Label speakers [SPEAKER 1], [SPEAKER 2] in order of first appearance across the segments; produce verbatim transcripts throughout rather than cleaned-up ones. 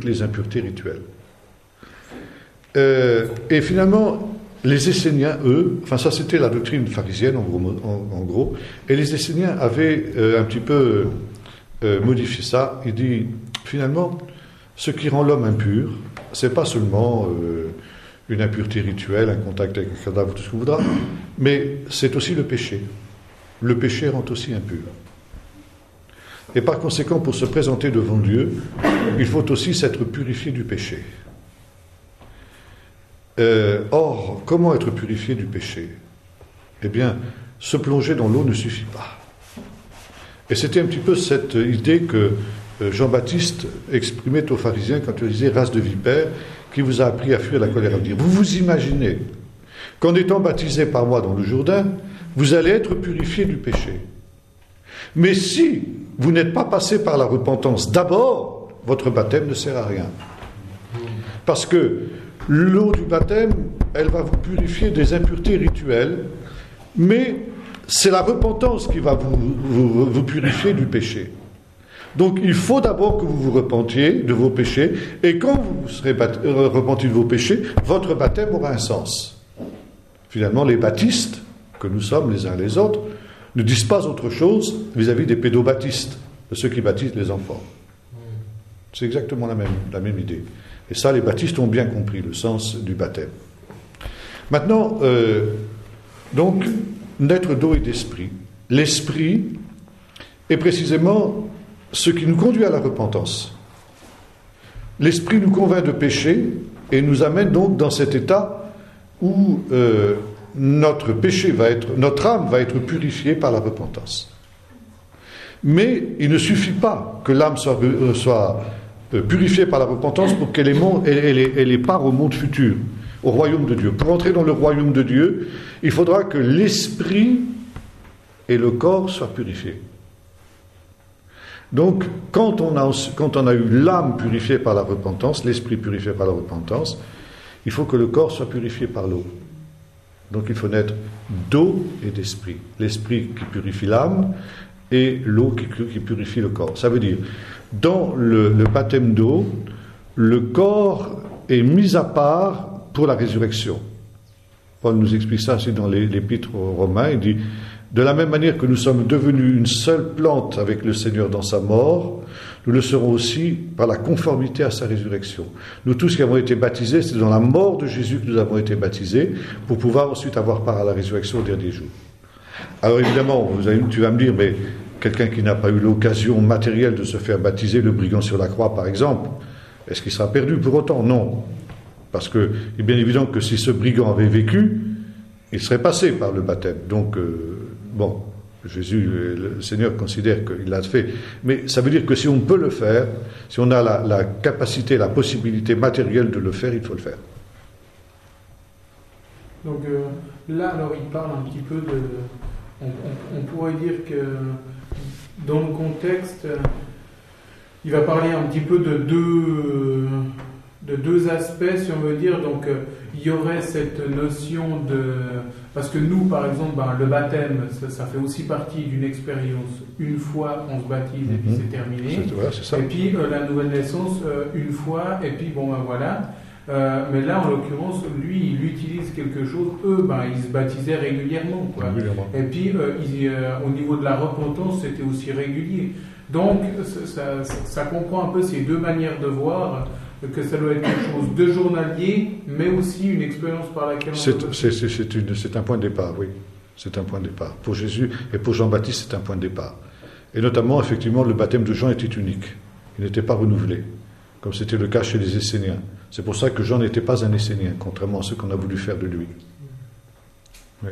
[SPEAKER 1] toutes les impuretés rituelles. Euh, et finalement, les Esséniens, eux, enfin ça c'était la doctrine pharisienne en gros, en, en gros et les Esséniens avaient euh, un petit peu euh, modifié ça. Il dit, finalement, ce qui rend l'homme impur, c'est pas seulement euh, une impureté rituelle, un contact avec un cadavre, tout ce qu'on voudra, mais c'est aussi le péché. Le péché rend aussi impur. Et par conséquent, pour se présenter devant Dieu, il faut aussi s'être purifié du péché. Euh, or, comment être purifié du péché? Eh bien, se plonger dans l'eau ne suffit pas. Et c'était un petit peu cette idée que Jean-Baptiste exprimait aux pharisiens quand il disait « race de vipères, qui vous a appris à fuir la colère à venir ». Vous vous imaginez qu'en étant baptisé par moi dans le Jourdain, vous allez être purifié du péché. Mais si vous n'êtes pas passé par la repentance d'abord, votre baptême ne sert à rien. Parce que l'eau du baptême, elle va vous purifier des impuretés rituelles, mais c'est la repentance qui va vous, vous, vous purifier du péché. Donc il faut d'abord que vous vous repentiez de vos péchés, et quand vous serez bat- repenti de vos péchés, votre baptême aura un sens. Finalement, les baptistes, que nous sommes les uns les autres, ne disent pas autre chose vis-à-vis des pédobaptistes, de ceux qui baptisent les enfants. C'est exactement la même, la même idée. Et ça, les baptistes ont bien compris le sens du baptême. Maintenant, euh, donc, naître d'eau et d'esprit. L'esprit est précisément ce qui nous conduit à la repentance. L'esprit nous convainc de péché et nous amène donc dans cet état où euh, notre péché va être, notre âme va être purifiée par la repentance. Mais il ne suffit pas que l'âme soit, euh, soit purifiée par la repentance pour qu'elle ait, elle, elle, ait, elle ait part au monde futur, au royaume de Dieu. Pour entrer dans le royaume de Dieu, il faudra que l'esprit et le corps soient purifiés. Donc, quand on a, quand on a eu l'âme purifiée par la repentance, l'esprit purifié par la repentance, il faut que le corps soit purifié par l'eau. Donc il faut naître d'eau et d'esprit. L'esprit qui purifie l'âme et l'eau qui, qui purifie le corps. Ça veut dire, dans le, le baptême d'eau, le corps est mis à part pour la résurrection. Paul nous explique ça aussi dans l'épître aux Romains. Il dit, de la même manière que nous sommes devenus une seule plante avec le Seigneur dans sa mort, nous le serons aussi par la conformité à sa résurrection. Nous tous qui avons été baptisés, c'est dans la mort de Jésus que nous avons été baptisés, pour pouvoir ensuite avoir part à la résurrection au dernier jour. Alors évidemment, vous allez, tu vas me dire, mais quelqu'un qui n'a pas eu l'occasion matérielle de se faire baptiser, le brigand sur la croix par exemple, est-ce qu'il sera perdu pour autant? Non. Parce que, il est bien évident que si ce brigand avait vécu, il serait passé par le baptême. Donc, euh, bon, Jésus, le Seigneur considère qu'il l'a fait. Mais ça veut dire que si on peut le faire, si on a la, la capacité, la possibilité matérielle de le faire, il faut le faire.
[SPEAKER 2] Donc euh, là, alors il parle un petit peu de... On, on, on pourrait dire que dans le contexte, il va parler un petit peu de deux... de deux aspects, si on veut dire. Donc, euh, il y aurait cette notion de... Parce que nous, par exemple, ben, le baptême, ça, ça fait aussi partie d'une expérience. Une fois, on se baptise et puis
[SPEAKER 1] Mmh.
[SPEAKER 2] c'est terminé.
[SPEAKER 1] C'est, voilà, c'est ça.
[SPEAKER 2] Et puis, euh, la nouvelle naissance, euh, une fois, et puis, bon, ben voilà. Euh, mais là, en l'occurrence, lui, il utilise quelque chose. Eux, ben, ils se baptisaient régulièrement, quoi.
[SPEAKER 1] Régulièrement.
[SPEAKER 2] Et puis, euh, ils, euh, au niveau de la repentance, c'était aussi régulier. Donc, ça, ça, ça comprend un peu ces deux manières de voir... que ça doit être quelque chose de journalier, mais aussi une expérience par laquelle on...
[SPEAKER 1] C'est, c'est, c'est, c'est, une, c'est un point de départ, oui. C'est un point de départ. Pour Jésus et pour Jean-Baptiste, c'est un point de départ. Et notamment, effectivement, le baptême de Jean était unique. Il n'était pas renouvelé, comme c'était le cas chez les Esséniens. C'est pour ça que Jean n'était pas un Essénien, contrairement à ce qu'on a voulu faire de lui. Oui.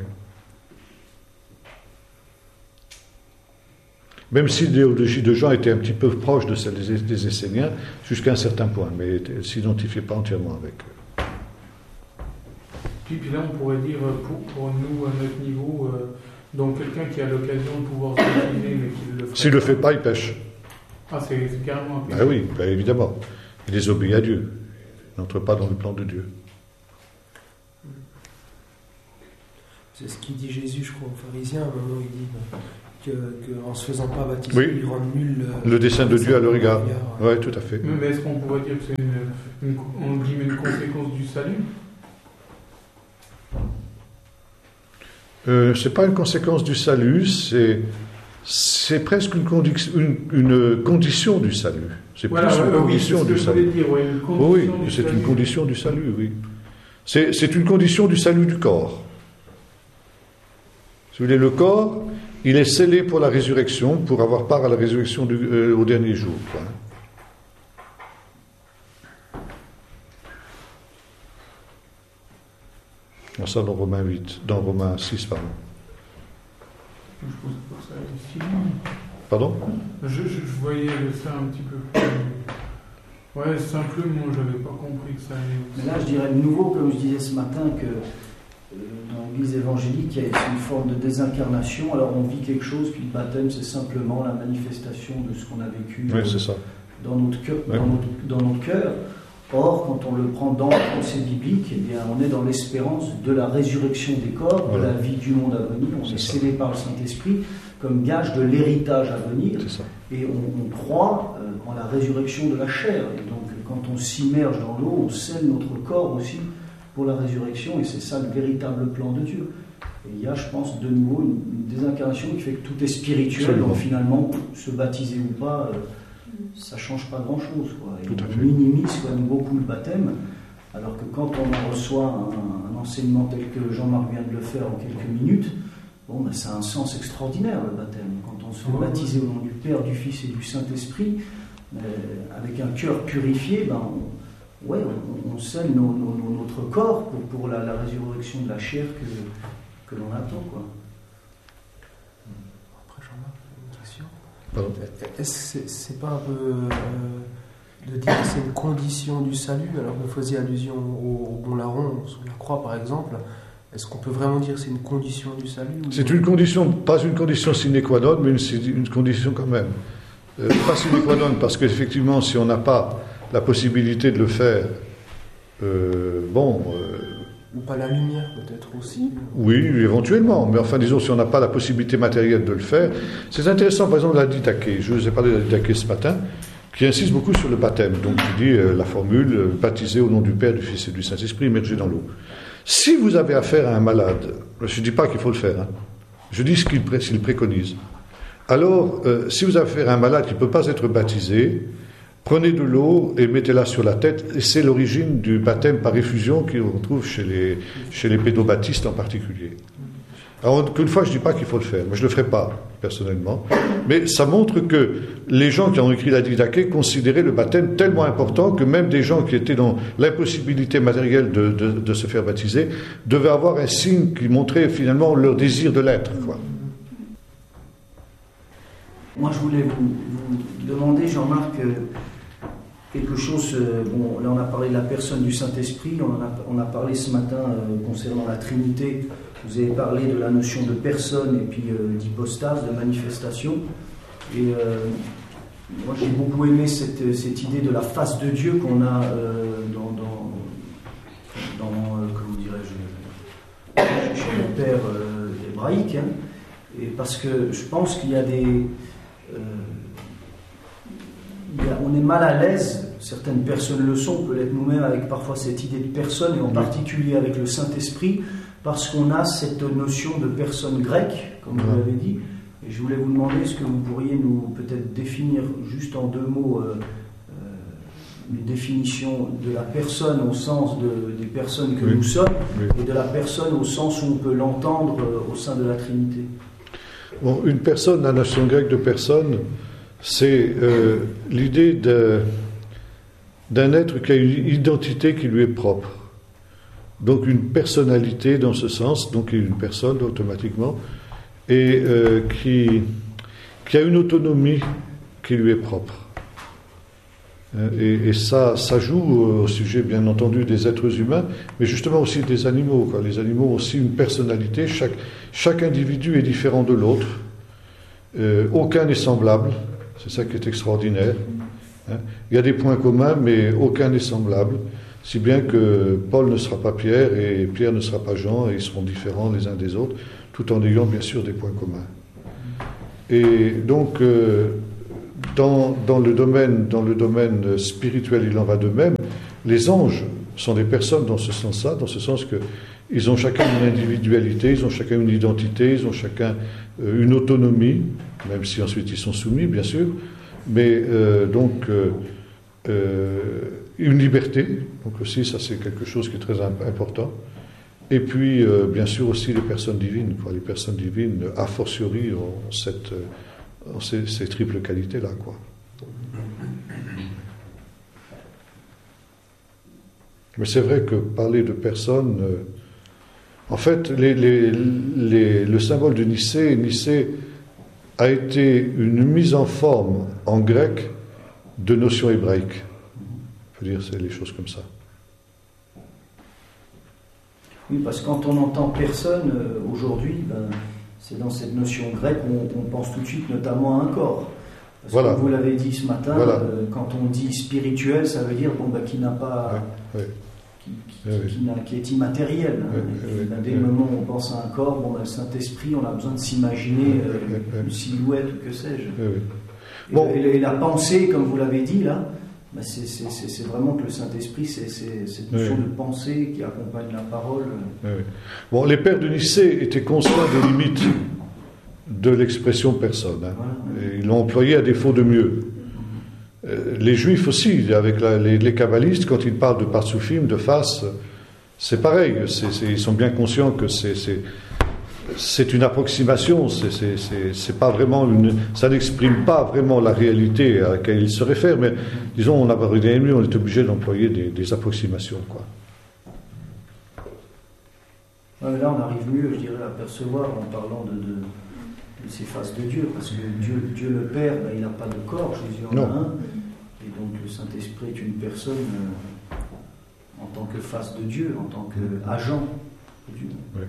[SPEAKER 1] Même si l'idéologie de Jean était un petit peu proche de celle des, des Esséniens, jusqu'à un certain point, mais elle ne s'identifiait pas entièrement avec eux.
[SPEAKER 2] Puis, puis là, on pourrait dire, pour, pour nous, à notre niveau, euh, donc quelqu'un qui a l'occasion de pouvoir se baptiser, mais qui ne le fait
[SPEAKER 1] S'il ne le fait pas, il pêche.
[SPEAKER 2] Ah, c'est, c'est carrément un péché.
[SPEAKER 1] Ben oui, ben évidemment. Il désobéit à Dieu. Il n'entre pas dans le plan de Dieu.
[SPEAKER 3] C'est ce qu'il dit Jésus, je crois, aux pharisiens. À un moment, il dit... qu'en ne se faisant pas baptiser,
[SPEAKER 1] Oui.
[SPEAKER 3] il rend nul euh,
[SPEAKER 1] Le dessein de Dieu à leur égard.
[SPEAKER 3] Ouais.
[SPEAKER 1] Oui, tout à fait.
[SPEAKER 2] Mais est-ce qu'on pourrait dire que c'est une, une, on dit une conséquence du salut?
[SPEAKER 1] Euh, c'est pas une conséquence du salut, c'est, c'est presque une, condic- une, une condition du salut. C'est
[SPEAKER 2] Voilà,
[SPEAKER 1] plus une
[SPEAKER 2] ouais, oui,
[SPEAKER 1] condition
[SPEAKER 2] c'est ce
[SPEAKER 1] du
[SPEAKER 2] que je
[SPEAKER 1] salut.
[SPEAKER 2] voulais dire, ouais, une
[SPEAKER 1] Oui,
[SPEAKER 2] condition
[SPEAKER 1] oui,
[SPEAKER 2] du
[SPEAKER 1] c'est
[SPEAKER 2] salut.
[SPEAKER 1] une condition du salut, oui. C'est, c'est une condition du salut du corps. Si vous voulez, le corps, il est scellé pour la résurrection, pour avoir part à la résurrection du, euh, au dernier jour. Quoi. Ça dans Romains huit, dans Romains six, pardon.
[SPEAKER 2] Je pense pour ça ici.
[SPEAKER 1] Pardon?
[SPEAKER 2] Je, je, je voyais ça un petit peu plus. Ouais, simplement, j'avais pas compris que ça allait.
[SPEAKER 4] Mais là, je dirais de nouveau, comme je disais ce matin, que euh, dans l'Église évangélique, il y a une forme de désincarnation. Alors, on vit quelque chose, puis le baptême, c'est simplement la manifestation de ce qu'on a vécu
[SPEAKER 1] Oui,
[SPEAKER 4] euh,
[SPEAKER 1] c'est ça.
[SPEAKER 4] dans notre cœur.
[SPEAKER 1] Ouais.
[SPEAKER 4] Dans notre, dans notre cœur. Or, quand on le prend dans la pensée biblique, eh bien, on est dans l'espérance de la résurrection des corps,
[SPEAKER 1] Voilà.
[SPEAKER 4] de la vie du monde à venir. On
[SPEAKER 1] C'est
[SPEAKER 4] est,
[SPEAKER 1] ça.
[SPEAKER 4] scellé par le Saint-Esprit comme gage de l'héritage à venir.
[SPEAKER 1] C'est ça.
[SPEAKER 4] Et on, on croit euh, en la résurrection de la chair. Et donc, quand on s'immerge dans l'eau, on scelle notre corps aussi pour la résurrection. Et c'est ça le véritable plan de Dieu. Et il y a, je pense, de nouveau une, une désincarnation qui fait que tout est spirituel.
[SPEAKER 1] Absolument.
[SPEAKER 4] Donc, finalement, se baptiser ou pas, euh, ça ne change pas grand-chose. Quoi. Et
[SPEAKER 1] Tout à
[SPEAKER 4] on
[SPEAKER 1] fait.
[SPEAKER 4] minimise quand même beaucoup le baptême. Alors que quand on reçoit un, un enseignement tel que Jean-Marc vient de le faire en quelques minutes, bon, ben, ça a un sens extraordinaire, le baptême. Quand on se fait
[SPEAKER 3] Ouais.
[SPEAKER 4] baptiser au nom du Père, du Fils et du Saint-Esprit, euh, avec un cœur purifié, ben, on, ouais, on, on scelle nos- nos- nos- notre corps pour, pour la, la résurrection de la chair que, que l'on attend. Quoi.
[SPEAKER 3] Après, Jean-Marc, une question.
[SPEAKER 1] Pardon.
[SPEAKER 3] Est-ce que c'est, c'est pas un peu euh, de dire que c'est une condition du salut, alors que vous faisiez allusion au, au bon larron sous la croix, par exemple? Est-ce qu'on peut vraiment dire que c'est une condition du salut ou
[SPEAKER 1] C'est
[SPEAKER 3] non?
[SPEAKER 1] une condition, pas une condition sine qua non, mais une, une condition quand même. Euh, pas sine qua non, parce qu'effectivement, si on n'a pas la possibilité de le faire, euh, bon, euh,
[SPEAKER 3] Ou pas la lumière, peut-être aussi.
[SPEAKER 1] oui, éventuellement, mais enfin, disons, si on n'a pas la possibilité matérielle de le faire, c'est intéressant, par exemple, la Didaché. Je vous ai parlé de la Didaché ce matin, qui insiste beaucoup sur le baptême. Donc, qui dit euh, la formule euh, baptisé au nom du Père, du Fils et du Saint-Esprit, immergé dans l'eau. Si vous avez affaire à un malade, je ne dis pas qu'il faut le faire, hein, je dis ce qu'il, pré- s'il préconise. Alors, euh, si vous avez affaire à un malade qui ne peut pas être baptisé, prenez de l'eau et mettez-la sur la tête, et c'est l'origine du baptême par effusion qu'on trouve chez les, chez les pédobaptistes en particulier. Alors, qu'une fois, je ne dis pas qu'il faut le faire, mais je ne le ferai pas, personnellement. Mais ça montre que les gens qui ont écrit la Didaché considéraient le baptême tellement important que même des gens qui étaient dans l'impossibilité matérielle de, de, de se faire baptiser devaient avoir un signe qui montrait finalement leur désir de l'être, quoi.
[SPEAKER 4] Moi, je voulais vous, vous demander, Jean-Marc, euh, quelque chose. euh, bon, là, on a parlé de la personne du Saint-Esprit, on, en a, on a parlé ce matin euh, concernant la Trinité. Vous avez parlé de la notion de personne et puis euh, d'hypostase, de manifestation. Et euh, moi, j'ai beaucoup aimé cette, cette idée de la face de Dieu qu'on a euh, dans, dans, dans euh, comment dirais-je, chez le Père euh, hébraïque. Hein. Et parce que je pense qu'il y a des... Euh, il y a- on est mal à l'aise, certaines personnes le sont, on peut l'être nous-mêmes avec parfois cette idée de personne, et en
[SPEAKER 1] Oui.
[SPEAKER 4] particulier avec le Saint-Esprit, parce qu'on a cette notion de personne grecque, comme vous
[SPEAKER 1] Ouais.
[SPEAKER 4] l'avez dit. Et je voulais vous demander, est-ce que vous pourriez nous peut-être définir juste en deux mots euh, euh, une définition de la personne au sens de- des personnes que
[SPEAKER 1] Oui.
[SPEAKER 4] nous sommes,
[SPEAKER 1] Oui.
[SPEAKER 4] et de la personne au sens où on peut l'entendre euh, au sein de la Trinité.
[SPEAKER 1] Bon, une personne, la notion grecque de personne, c'est euh, l'idée de, d'un être qui a une identité qui lui est propre. Donc une personnalité dans ce sens, donc une personne automatiquement, et euh, qui, qui a une autonomie qui lui est propre. Et, et ça, ça joue au sujet, bien entendu, des êtres humains, mais justement aussi des animaux, quoi. Les animaux ont aussi une personnalité, chaque, chaque individu est différent de l'autre, euh, aucun n'est semblable, c'est ça qui est extraordinaire. Hein. Il y a des points communs, mais aucun n'est semblable, si bien que Paul ne sera pas Pierre et Pierre ne sera pas Jean, et ils seront différents les uns des autres, tout en ayant bien sûr des points communs. Et donc, euh, dans, dans, le domaine, dans le domaine spirituel, il en va de même. Les anges sont des personnes dans ce sens-là, dans ce sens qu'ils ont chacun une individualité, ils ont chacun une identité, ils ont chacun euh, une autonomie, même si ensuite ils sont soumis, bien sûr, mais euh, donc euh, euh, une liberté, donc aussi ça c'est quelque chose qui est très important. Et puis, euh, bien sûr, aussi les personnes divines. Quoi. Les personnes divines, a fortiori, ont, cette, euh, ont ces, ces triples qualités-là. Quoi. Mais c'est vrai que parler de personnes... Euh, en fait, les, les, les, le symbole de Nicée, Nicée a été une mise en forme en grec de notions hébraïques. Je veux dire, c'est les choses comme ça.
[SPEAKER 4] Oui, parce que quand on entend personne, euh, aujourd'hui, ben, c'est dans cette notion grecque où on, on pense tout de suite notamment à un corps. Parce
[SPEAKER 1] voilà.
[SPEAKER 4] que vous l'avez dit ce matin,
[SPEAKER 1] voilà.
[SPEAKER 4] euh, quand on dit spirituel, ça veut dire bon, ben, qui n'a pas...
[SPEAKER 1] Ouais, ouais.
[SPEAKER 4] Qui, qui,
[SPEAKER 1] oui.
[SPEAKER 4] qui, n'a, qui est immatériel. Hein.
[SPEAKER 1] Oui,
[SPEAKER 4] et,
[SPEAKER 1] oui,
[SPEAKER 4] ben, dès
[SPEAKER 1] oui.
[SPEAKER 4] le moment où on pense à un corps, bon, ben, le Saint-Esprit, on a besoin de s'imaginer euh,
[SPEAKER 1] oui, oui.
[SPEAKER 4] une silhouette ou que sais-je.
[SPEAKER 1] Oui, oui.
[SPEAKER 4] Et,
[SPEAKER 1] Bon.
[SPEAKER 4] et, et la pensée, comme vous l'avez dit là, ben, c'est, c'est, c'est, c'est vraiment que le Saint-Esprit, c'est, c'est cette notion
[SPEAKER 1] oui.
[SPEAKER 4] de pensée qui accompagne la parole.
[SPEAKER 1] Oui, oui. Bon, les pères de Nicée étaient conscients des limites de l'expression personne. Hein.
[SPEAKER 4] Voilà.
[SPEAKER 1] Et ils l'ont employé à défaut de mieux. Euh, les Juifs aussi, avec la, les, les kabbalistes, quand ils parlent de partsufim, de face, c'est pareil. C'est, c'est, ils sont bien conscients que c'est, c'est, c'est une approximation. C'est, c'est, c'est, c'est pas vraiment une, ça n'exprime pas vraiment la réalité à laquelle ils se réfèrent. Mais disons, on a rien mieux, on est obligé d'employer des, des approximations, quoi.
[SPEAKER 4] Ouais, là, on arrive mieux, je dirais, à percevoir en parlant de, de, de ces faces de Dieu, parce que Dieu, Dieu le Père, ben, il n'a pas de corps, Jésus en
[SPEAKER 1] non.
[SPEAKER 4] a un, et donc le Saint-Esprit est une personne euh, en tant que face de Dieu, en tant qu'agent de Dieu.
[SPEAKER 1] Oui.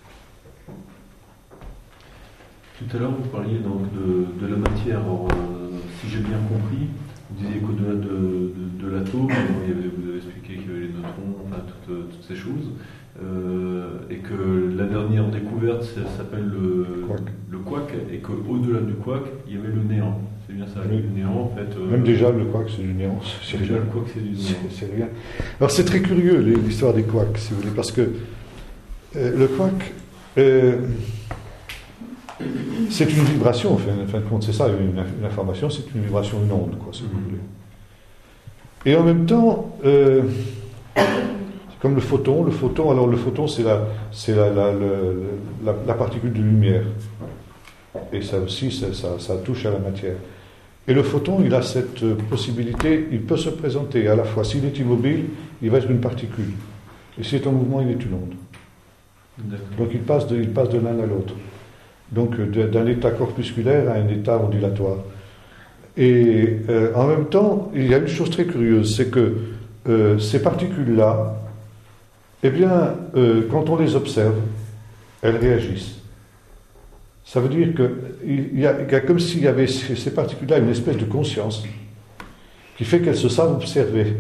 [SPEAKER 5] Tout à l'heure, vous parliez donc de, de la matière. Alors, euh, si j'ai bien compris, vous disiez qu'au-delà de, de, de l'atome, il y avait, vous avez expliqué qu'il y avait les neutrons, enfin toutes, toutes ces choses. Euh, et que la dernière découverte ça s'appelle le
[SPEAKER 1] quark.
[SPEAKER 5] le quark, et qu'au-delà du quark, il y avait le néant. C'est bien ça,
[SPEAKER 1] Oui.
[SPEAKER 5] le néant en fait. Euh,
[SPEAKER 1] Même déjà, le quark, c'est du néant. C'est
[SPEAKER 5] déjà
[SPEAKER 1] rien.
[SPEAKER 5] le quark, c'est du néant.
[SPEAKER 1] C'est, c'est rien. Alors, c'est très curieux, l'histoire des quarks, si vous voulez, parce que euh, le quark, euh, c'est une vibration, en fin, en fin de compte, c'est ça, une, une information, c'est une vibration, une onde, quoi, si vous voulez. Et en même temps, euh, comme le photon, le photon, alors le photon, c'est la, c'est la, la, la, la, la particule de lumière. Et ça aussi, ça, ça, ça touche à la matière. Et le photon, il a cette possibilité, il peut se présenter à la fois, s'il est immobile, il va être une particule. Et s'il est en mouvement, il est une onde.
[SPEAKER 5] D'accord.
[SPEAKER 1] Donc il passe de, il passe de l'un à l'autre. Donc de, d'un état corpusculaire à un état ondulatoire. Et euh, en même temps, il y a une chose très curieuse, c'est que euh, ces particules-là, eh bien, euh, quand on les observe, elles réagissent. Ça veut dire qu'il y a, il y a comme s'il y avait chez ces particules-là une espèce de conscience qui fait qu'elles se savent observer.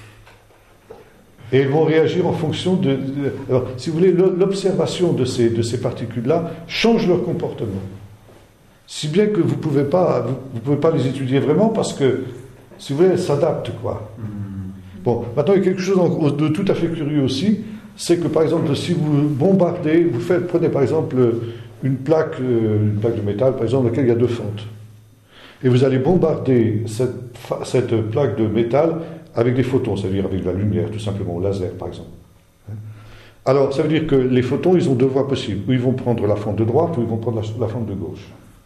[SPEAKER 1] Et elles vont réagir en fonction de... de alors, si vous voulez, l'observation de ces, de ces particules-là change leur comportement. Si bien que vous ne pouvez pas, vous, vous pouvez pas les étudier vraiment parce que, si vous voulez, elles s'adaptent, quoi. Bon, maintenant, il y a quelque chose de tout à fait curieux aussi, c'est que, par exemple, si vous bombardez, vous faites, prenez par exemple une plaque, une plaque de métal, par exemple, dans laquelle il y a deux fentes, et vous allez bombarder cette, cette plaque de métal avec des photons, c'est-à-dire avec de la lumière, tout simplement, au laser, par exemple. Alors, ça veut dire que les photons, ils ont deux voies possibles. Ou ils vont prendre la fente de droite, ou ils vont prendre la, la fente de gauche.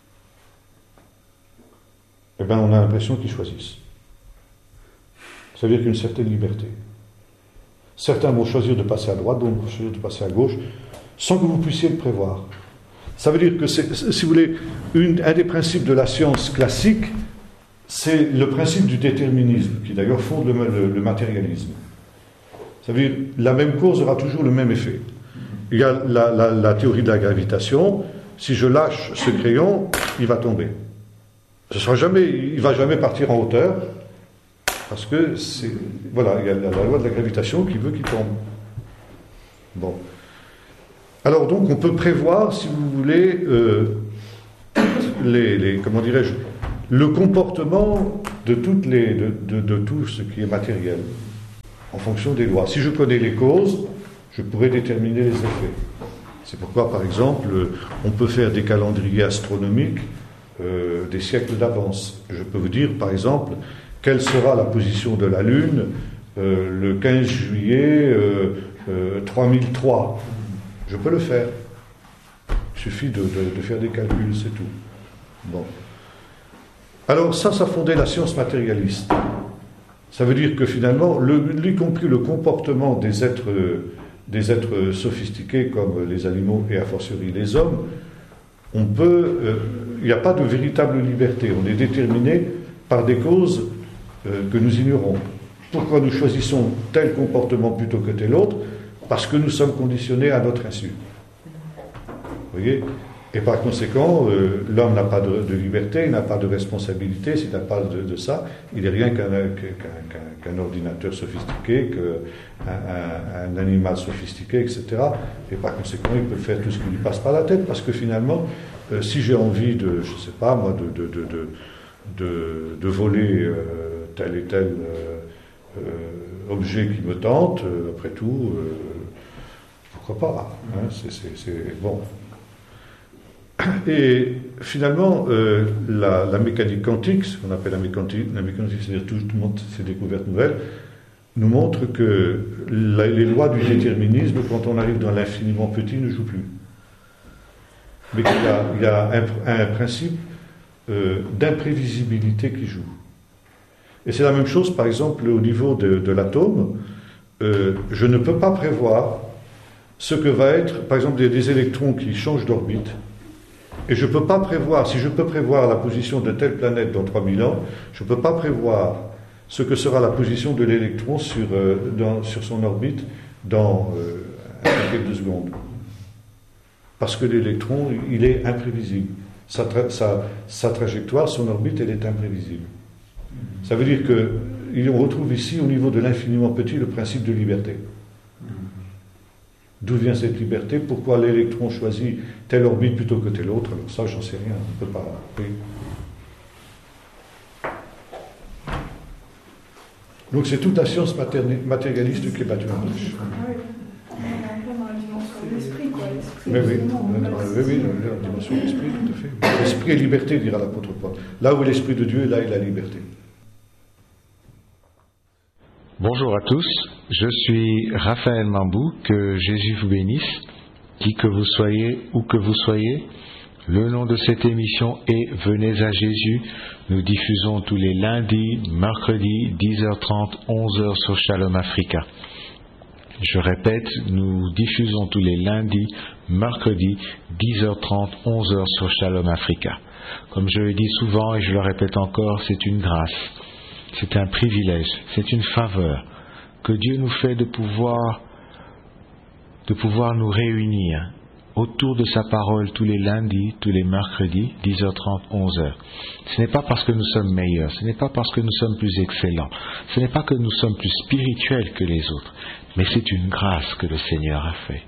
[SPEAKER 1] Eh bien, on a l'impression qu'ils choisissent. Ça veut dire qu'il y a une certaine liberté. Certains vont choisir de passer à droite, d'autres vont choisir de passer à gauche, sans que vous puissiez le prévoir. Ça veut dire que, c'est, si vous voulez, une, un des principes de la science classique, c'est le principe du déterminisme, qui d'ailleurs fonde le, le, le matérialisme. Ça veut dire que la même cause aura toujours le même effet. Il y a la, la, la théorie de la gravitation. Si je lâche ce crayon, il va tomber. Ce sera jamais, il ne va jamais partir en hauteur, parce que c'est, voilà, il y a la, la loi de la gravitation qui veut qu'il tombe. Bon. Alors donc, on peut prévoir, si vous voulez, euh, toutes les, les comment dirais-je, le comportement de, toutes les, de, de, de tout ce qui est matériel, en fonction des lois. Si je connais les causes, je pourrais déterminer les effets. C'est pourquoi, par exemple, on peut faire des calendriers astronomiques euh, des siècles d'avance. Je peux vous dire, par exemple, quelle sera la position de la Lune euh, le quinze juillet euh, euh, trois mille trois. Je peux le faire. Il suffit de, de, de faire des calculs, c'est tout. Bon. Alors ça, ça fondait la science matérialiste. Ça veut dire que finalement, le, y compris le comportement des êtres, des êtres sophistiqués comme les animaux et a fortiori les hommes, on peut, euh, il n'y a pas de véritable liberté. On est déterminé par des causes euh, que nous ignorons. Pourquoi nous choisissons tel comportement plutôt que tel autre? Parce que nous sommes conditionnés à notre insu. Vous voyez? Et par conséquent, euh, l'homme n'a pas de, de liberté, il n'a pas de responsabilité. S'il n'a pas de, de ça, il n'est rien qu'un, qu'un, qu'un, qu'un ordinateur sophistiqué, qu'un un, un animal sophistiqué, et cetera. Et par conséquent, il peut faire tout ce qui lui passe par la tête, parce que finalement, euh, si j'ai envie de, je ne sais pas moi, de, de, de, de, de, de voler euh, tel et tel euh, euh, objet qui me tente, euh, après tout, euh, pourquoi pas, hein, c'est, c'est, c'est bon. Et finalement, euh, la, la mécanique quantique, ce qu'on appelle la mécanique, la mécanique, c'est-à-dire tout le monde, ces découvertes nouvelles, nous montre que la, les lois du déterminisme, quand on arrive dans l'infiniment petit, ne jouent plus. Mais qu'il y a, il y a un, un principe euh, d'imprévisibilité qui joue. Et c'est la même chose, par exemple, au niveau de, de l'atome. Euh, je ne peux pas prévoir ce que va être, par exemple, des, des électrons qui changent d'orbite. Et je ne peux pas prévoir, si je peux prévoir la position de telle planète dans trois mille ans, je ne peux pas prévoir ce que sera la position de l'électron sur, euh, dans, sur son orbite dans euh, un paquet de secondes. Parce que l'électron, il est imprévisible. Sa, tra- sa, sa trajectoire, son orbite, elle est imprévisible. Ça veut dire qu'on retrouve ici, au niveau de l'infiniment petit, le principe de liberté. D'où vient cette liberté? Pourquoi l'électron choisit telle orbite plutôt que telle autre? Alors ça, j'en sais rien, on ne peut pas. Oui. Donc c'est toute la science matérialiste qui est battue en brèche.
[SPEAKER 6] On est un peu dans la dimension de l'esprit, quoi. L'esprit,
[SPEAKER 1] Mais oui,
[SPEAKER 6] justement,
[SPEAKER 1] oui, oui, oui, la dimension de l'esprit, tout à fait. L'esprit et liberté, dira l'apôtre Paul. Là où est l'esprit de Dieu, là est la liberté.
[SPEAKER 7] Bonjour à tous, je suis Raphaël Mambou, que Jésus vous bénisse, qui que vous soyez, où que vous soyez. Le nom de cette émission est Venez à Jésus. Nous diffusons tous les lundis, mercredis, dix heures trente, onze heures sur Shalom Africa. Je répète, nous diffusons tous les lundis, mercredis, dix heures trente, onze heures sur Shalom Africa. Comme je le dis souvent et je le répète encore, c'est une grâce. C'est un privilège, c'est une faveur que Dieu nous fait de pouvoir, de pouvoir nous réunir autour de sa parole tous les lundis, tous les mercredis, dix heures trente, onze heures. Ce n'est pas parce que nous sommes meilleurs, ce n'est pas parce que nous sommes plus excellents, ce n'est pas que nous sommes plus spirituels que les autres, mais c'est une grâce que le Seigneur a fait.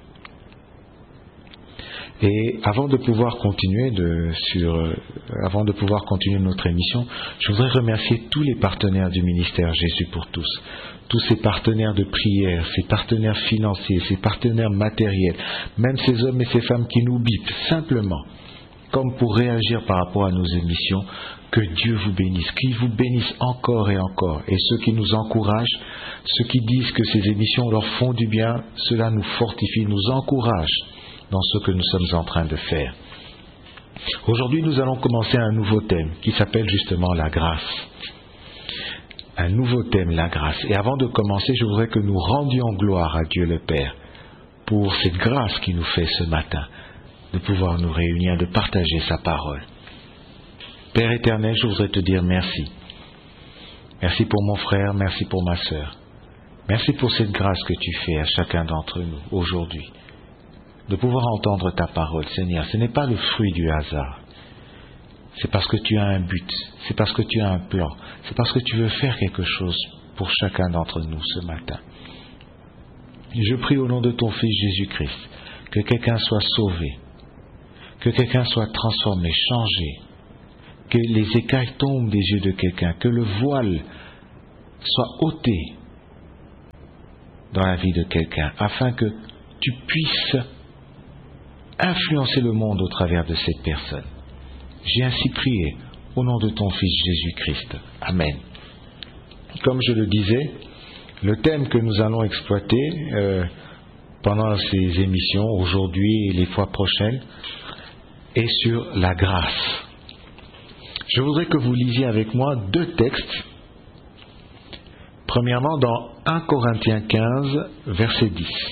[SPEAKER 7] Et avant de pouvoir continuer de, sur, euh, avant de pouvoir continuer notre émission, je voudrais remercier tous les partenaires du ministère Jésus pour tous, tous ces partenaires de prière, ces partenaires financiers, ces partenaires matériels, même ces hommes et ces femmes qui nous bipent simplement, comme pour réagir par rapport à nos émissions. Que Dieu vous bénisse, qu'il vous bénisse encore et encore. Et ceux qui nous encouragent, ceux qui disent que ces émissions leur font du bien, cela nous fortifie, nous encourage dans ce que nous sommes en train de faire. Aujourd'hui, nous allons commencer un nouveau thème qui s'appelle justement la grâce. Un nouveau thème, la grâce. Et avant de commencer, je voudrais que nous rendions gloire à Dieu le Père pour cette grâce qu'il nous fait ce matin, de pouvoir nous réunir, de partager sa parole. Père éternel, je voudrais te dire merci. Merci pour mon frère, merci pour ma sœur. Merci pour cette grâce que tu fais à chacun d'entre nous aujourd'hui. De pouvoir entendre ta parole, Seigneur, ce n'est pas le fruit du hasard. C'est parce que tu as un but, c'est parce que tu as un plan, c'est parce que tu veux faire quelque chose pour chacun d'entre nous ce matin. Je prie au nom de ton Fils Jésus-Christ que quelqu'un soit sauvé, que quelqu'un soit transformé, changé, que les écailles tombent des yeux de quelqu'un, que le voile soit ôté dans la vie de quelqu'un, afin que tu puisses influencer le monde au travers de cette personne. J'ai ainsi prié au nom de ton Fils Jésus-Christ. Amen. Comme je le disais, le thème que nous allons exploiter euh, pendant ces émissions, aujourd'hui et les fois prochaines, est sur la grâce. Je voudrais que vous lisiez avec moi deux textes. Premièrement, dans un Corinthiens quinze, verset dix.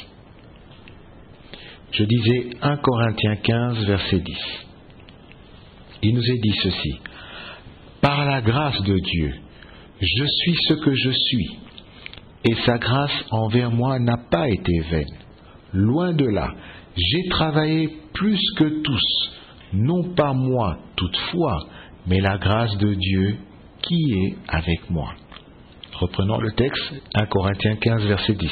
[SPEAKER 7] Je disais un Corinthiens quinze, verset dix. Il nous est dit ceci. Par la grâce de Dieu, je suis ce que je suis, et sa grâce envers moi n'a pas été vaine. Loin de là, j'ai travaillé plus que tous, non pas moi toutefois, mais la grâce de Dieu qui est avec moi. Reprenons le texte, un Corinthiens quinze, verset dix.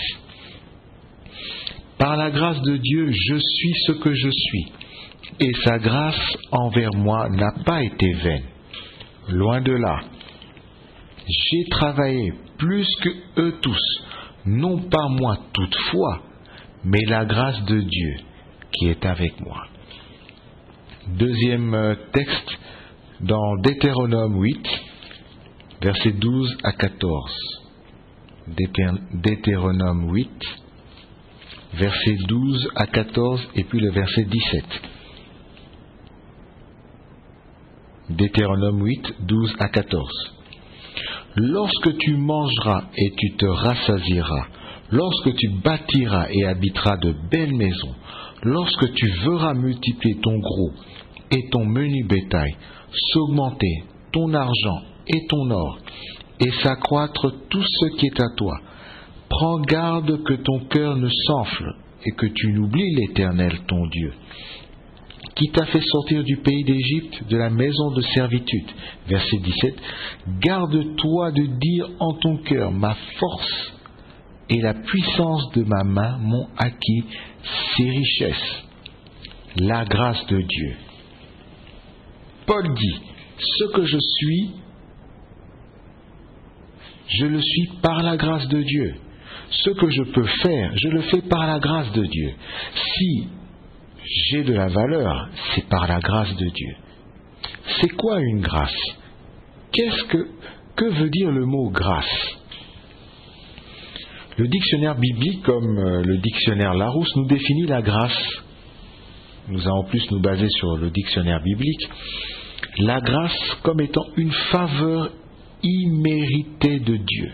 [SPEAKER 7] Par la grâce de Dieu, je suis ce que je suis, et sa grâce envers moi n'a pas été vaine. Loin de là, j'ai travaillé plus que eux tous, non pas moi toutefois, mais la grâce de Dieu qui est avec moi. Deuxième texte, dans Deutéronome huit, versets douze à quatorze. Deutéronome huit, versets douze à quatorze, et puis le verset dix-sept. Deutéronome huit, douze à quatorze. Lorsque tu mangeras et tu te rassasieras, lorsque tu bâtiras et habiteras de belles maisons, lorsque tu verras multiplier ton gros et ton menu bétail, s'augmenter ton argent et ton or, et s'accroître tout ce qui est à toi, prends garde que ton cœur ne s'enfle et que tu n'oublies l'Éternel ton Dieu, qui t'a fait sortir du pays d'Égypte, de la maison de servitude. Verset dix-sept. Garde-toi de dire en ton cœur, ma force et la puissance de ma main m'ont acquis ces richesses. La grâce de Dieu. Paul dit, ce que je suis, je le suis par la grâce de Dieu. Ce que je peux faire, je le fais par la grâce de Dieu. Si j'ai de la valeur, c'est par la grâce de Dieu. C'est quoi une grâce? Qu'est-ce que, que veut dire le mot grâce? Le dictionnaire biblique, comme le dictionnaire Larousse, nous définit la grâce. Nous allons plus nous baser sur le dictionnaire biblique. La grâce comme étant une faveur imméritée de Dieu,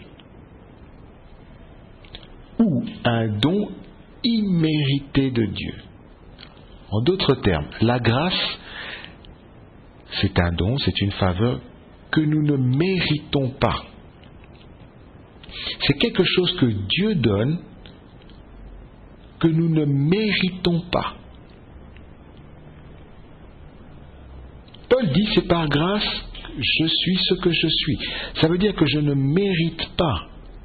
[SPEAKER 7] ou un don immérité de Dieu. En d'autres termes, la grâce, c'est un don, c'est une faveur que nous ne méritons pas. C'est quelque chose que Dieu donne, que nous ne méritons pas. Paul dit, c'est par grâce que je suis ce que je suis. Ça veut dire que je ne mérite pas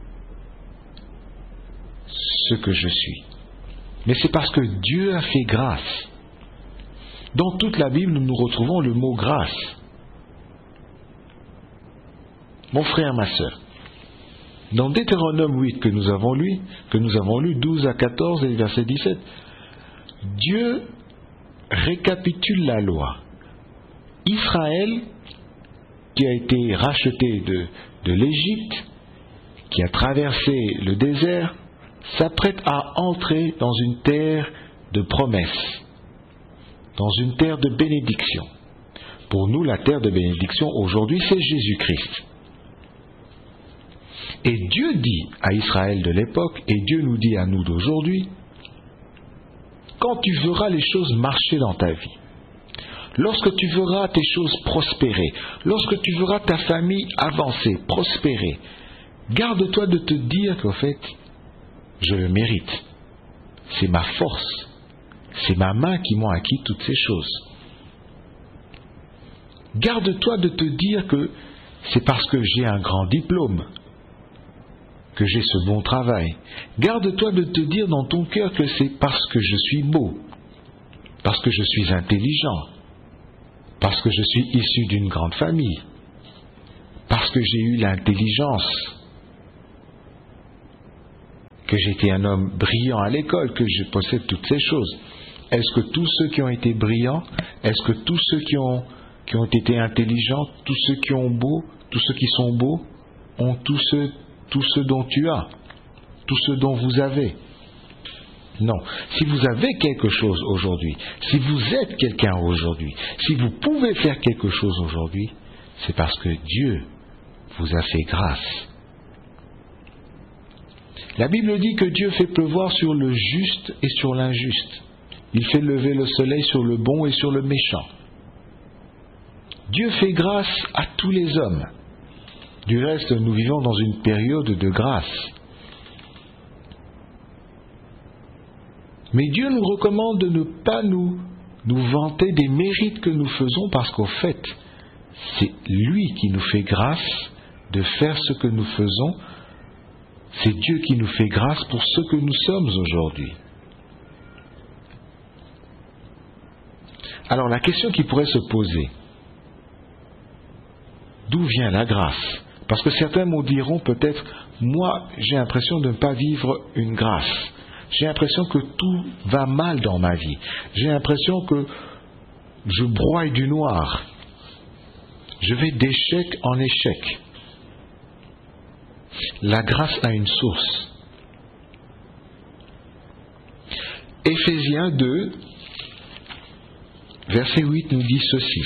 [SPEAKER 7] ce que je suis. Mais c'est parce que Dieu a fait grâce. Dans toute la Bible, nous retrouvons le mot grâce. Mon frère, ma sœur, dans Deutéronome huit que nous avons lu, que nous avons lu douze à quatorze et verset dix-sept, Dieu récapitule la loi. Israël, qui a été racheté de, de l'Égypte, qui a traversé le désert, s'apprête à entrer dans une terre de promesse, dans une terre de bénédiction. Pour nous, la terre de bénédiction aujourd'hui, c'est Jésus-Christ. Et Dieu dit à Israël de l'époque, et Dieu nous dit à nous d'aujourd'hui, quand tu verras les choses marcher dans ta vie, lorsque tu verras tes choses prospérer, lorsque tu verras ta famille avancer, prospérer, garde-toi de te dire qu'en fait, je le mérite. C'est ma force. C'est ma main qui m'a acquis toutes ces choses. Garde-toi de te dire que c'est parce que j'ai un grand diplôme, que j'ai ce bon travail. Garde-toi de te dire dans ton cœur que c'est parce que je suis beau, parce que je suis intelligent, parce que je suis issu d'une grande famille, parce que j'ai eu l'intelligence, que j'étais un homme brillant à l'école, que je possède toutes ces choses. Est-ce que tous ceux qui ont été brillants, est-ce que tous ceux qui ont, qui ont été intelligents, tous ceux qui ont beau, tous ceux qui sont beaux, ont tout ce, tout ce dont tu as, tout ce dont vous avez? Non. Si vous avez quelque chose aujourd'hui, si vous êtes quelqu'un aujourd'hui, si vous pouvez faire quelque chose aujourd'hui, c'est parce que Dieu vous a fait grâce. La Bible dit que Dieu fait pleuvoir sur le juste et sur l'injuste. Il fait lever le soleil sur le bon et sur le méchant. Dieu fait grâce à tous les hommes. Du reste, nous vivons dans une période de grâce. Mais Dieu nous recommande de ne pas nous, nous vanter des mérites que nous faisons, parce qu'au fait, c'est lui qui nous fait grâce de faire ce que nous faisons. C'est Dieu qui nous fait grâce pour ce que nous sommes aujourd'hui. Alors la question qui pourrait se poser, d'où vient la grâce? Parce que certains me diront peut-être, moi j'ai l'impression de ne pas vivre une grâce. J'ai l'impression que tout va mal dans ma vie. J'ai l'impression que je broie du noir. Je vais d'échec en échec. La grâce a une source. Éphésiens deux, verset huit nous dit ceci.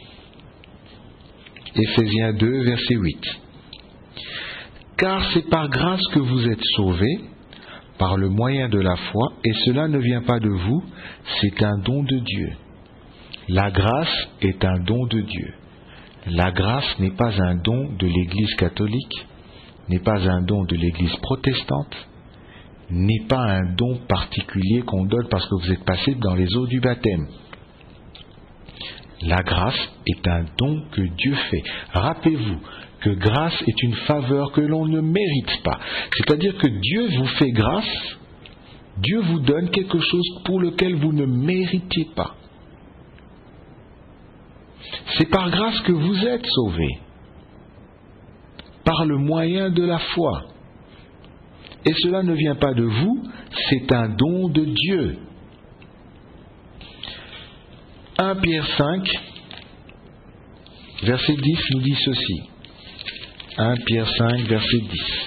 [SPEAKER 7] Éphésiens deux, verset huit. Car c'est par grâce que vous êtes sauvés, par le moyen de la foi, et cela ne vient pas de vous, c'est un don de Dieu. La grâce est un don de Dieu. La grâce n'est pas un don de l'Église catholique, n'est pas un don de l'Église protestante, n'est pas un don particulier qu'on donne parce que vous êtes passé dans les eaux du baptême. La grâce est un don que Dieu fait. Rappelez-vous que grâce est une faveur que l'on ne mérite pas. C'est-à-dire que Dieu vous fait grâce, Dieu vous donne quelque chose pour lequel vous ne méritez pas. C'est par grâce que vous êtes sauvés, par le moyen de la foi. Et cela ne vient pas de vous, c'est un don de Dieu. un Pierre cinq, verset dix nous dit ceci. un Pierre cinq, verset dix.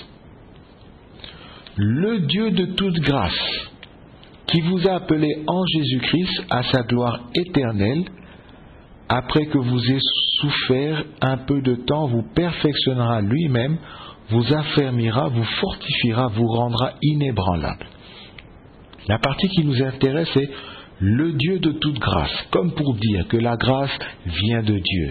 [SPEAKER 7] Le Dieu de toute grâce, qui vous a appelé en Jésus-Christ à sa gloire éternelle, après que vous ayez souffert un peu de temps, vous perfectionnera lui-même, vous affermira, vous fortifiera, vous rendra inébranlable. La partie qui nous intéresse est le Dieu de toute grâce, comme pour dire que la grâce vient de Dieu.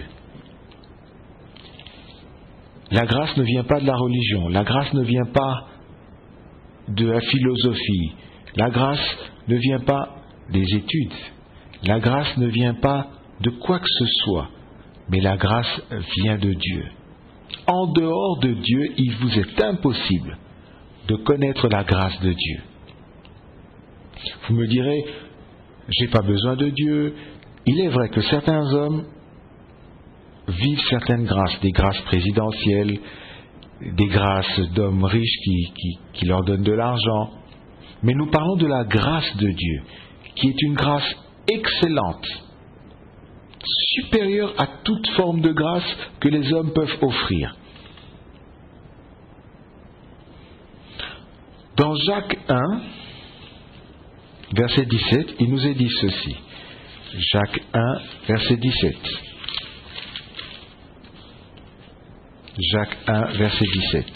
[SPEAKER 7] La grâce ne vient pas de la religion, la grâce ne vient pas de la philosophie, la grâce ne vient pas des études, la grâce ne vient pas de quoi que ce soit, mais la grâce vient de Dieu. En dehors de Dieu, il vous est impossible de connaître la grâce de Dieu. Vous me direz, j'ai pas besoin de Dieu. Il est vrai que certains hommes vivent certaines grâces, des grâces présidentielles, des grâces d'hommes riches qui, qui, qui leur donnent de l'argent. Mais nous parlons de la grâce de Dieu, qui est une grâce excellente, supérieure à toute forme de grâce que les hommes peuvent offrir. Dans Jacques un, verset dix-sept, il nous est dit ceci. Jacques un, verset dix-sept. Jacques un, verset dix-sept.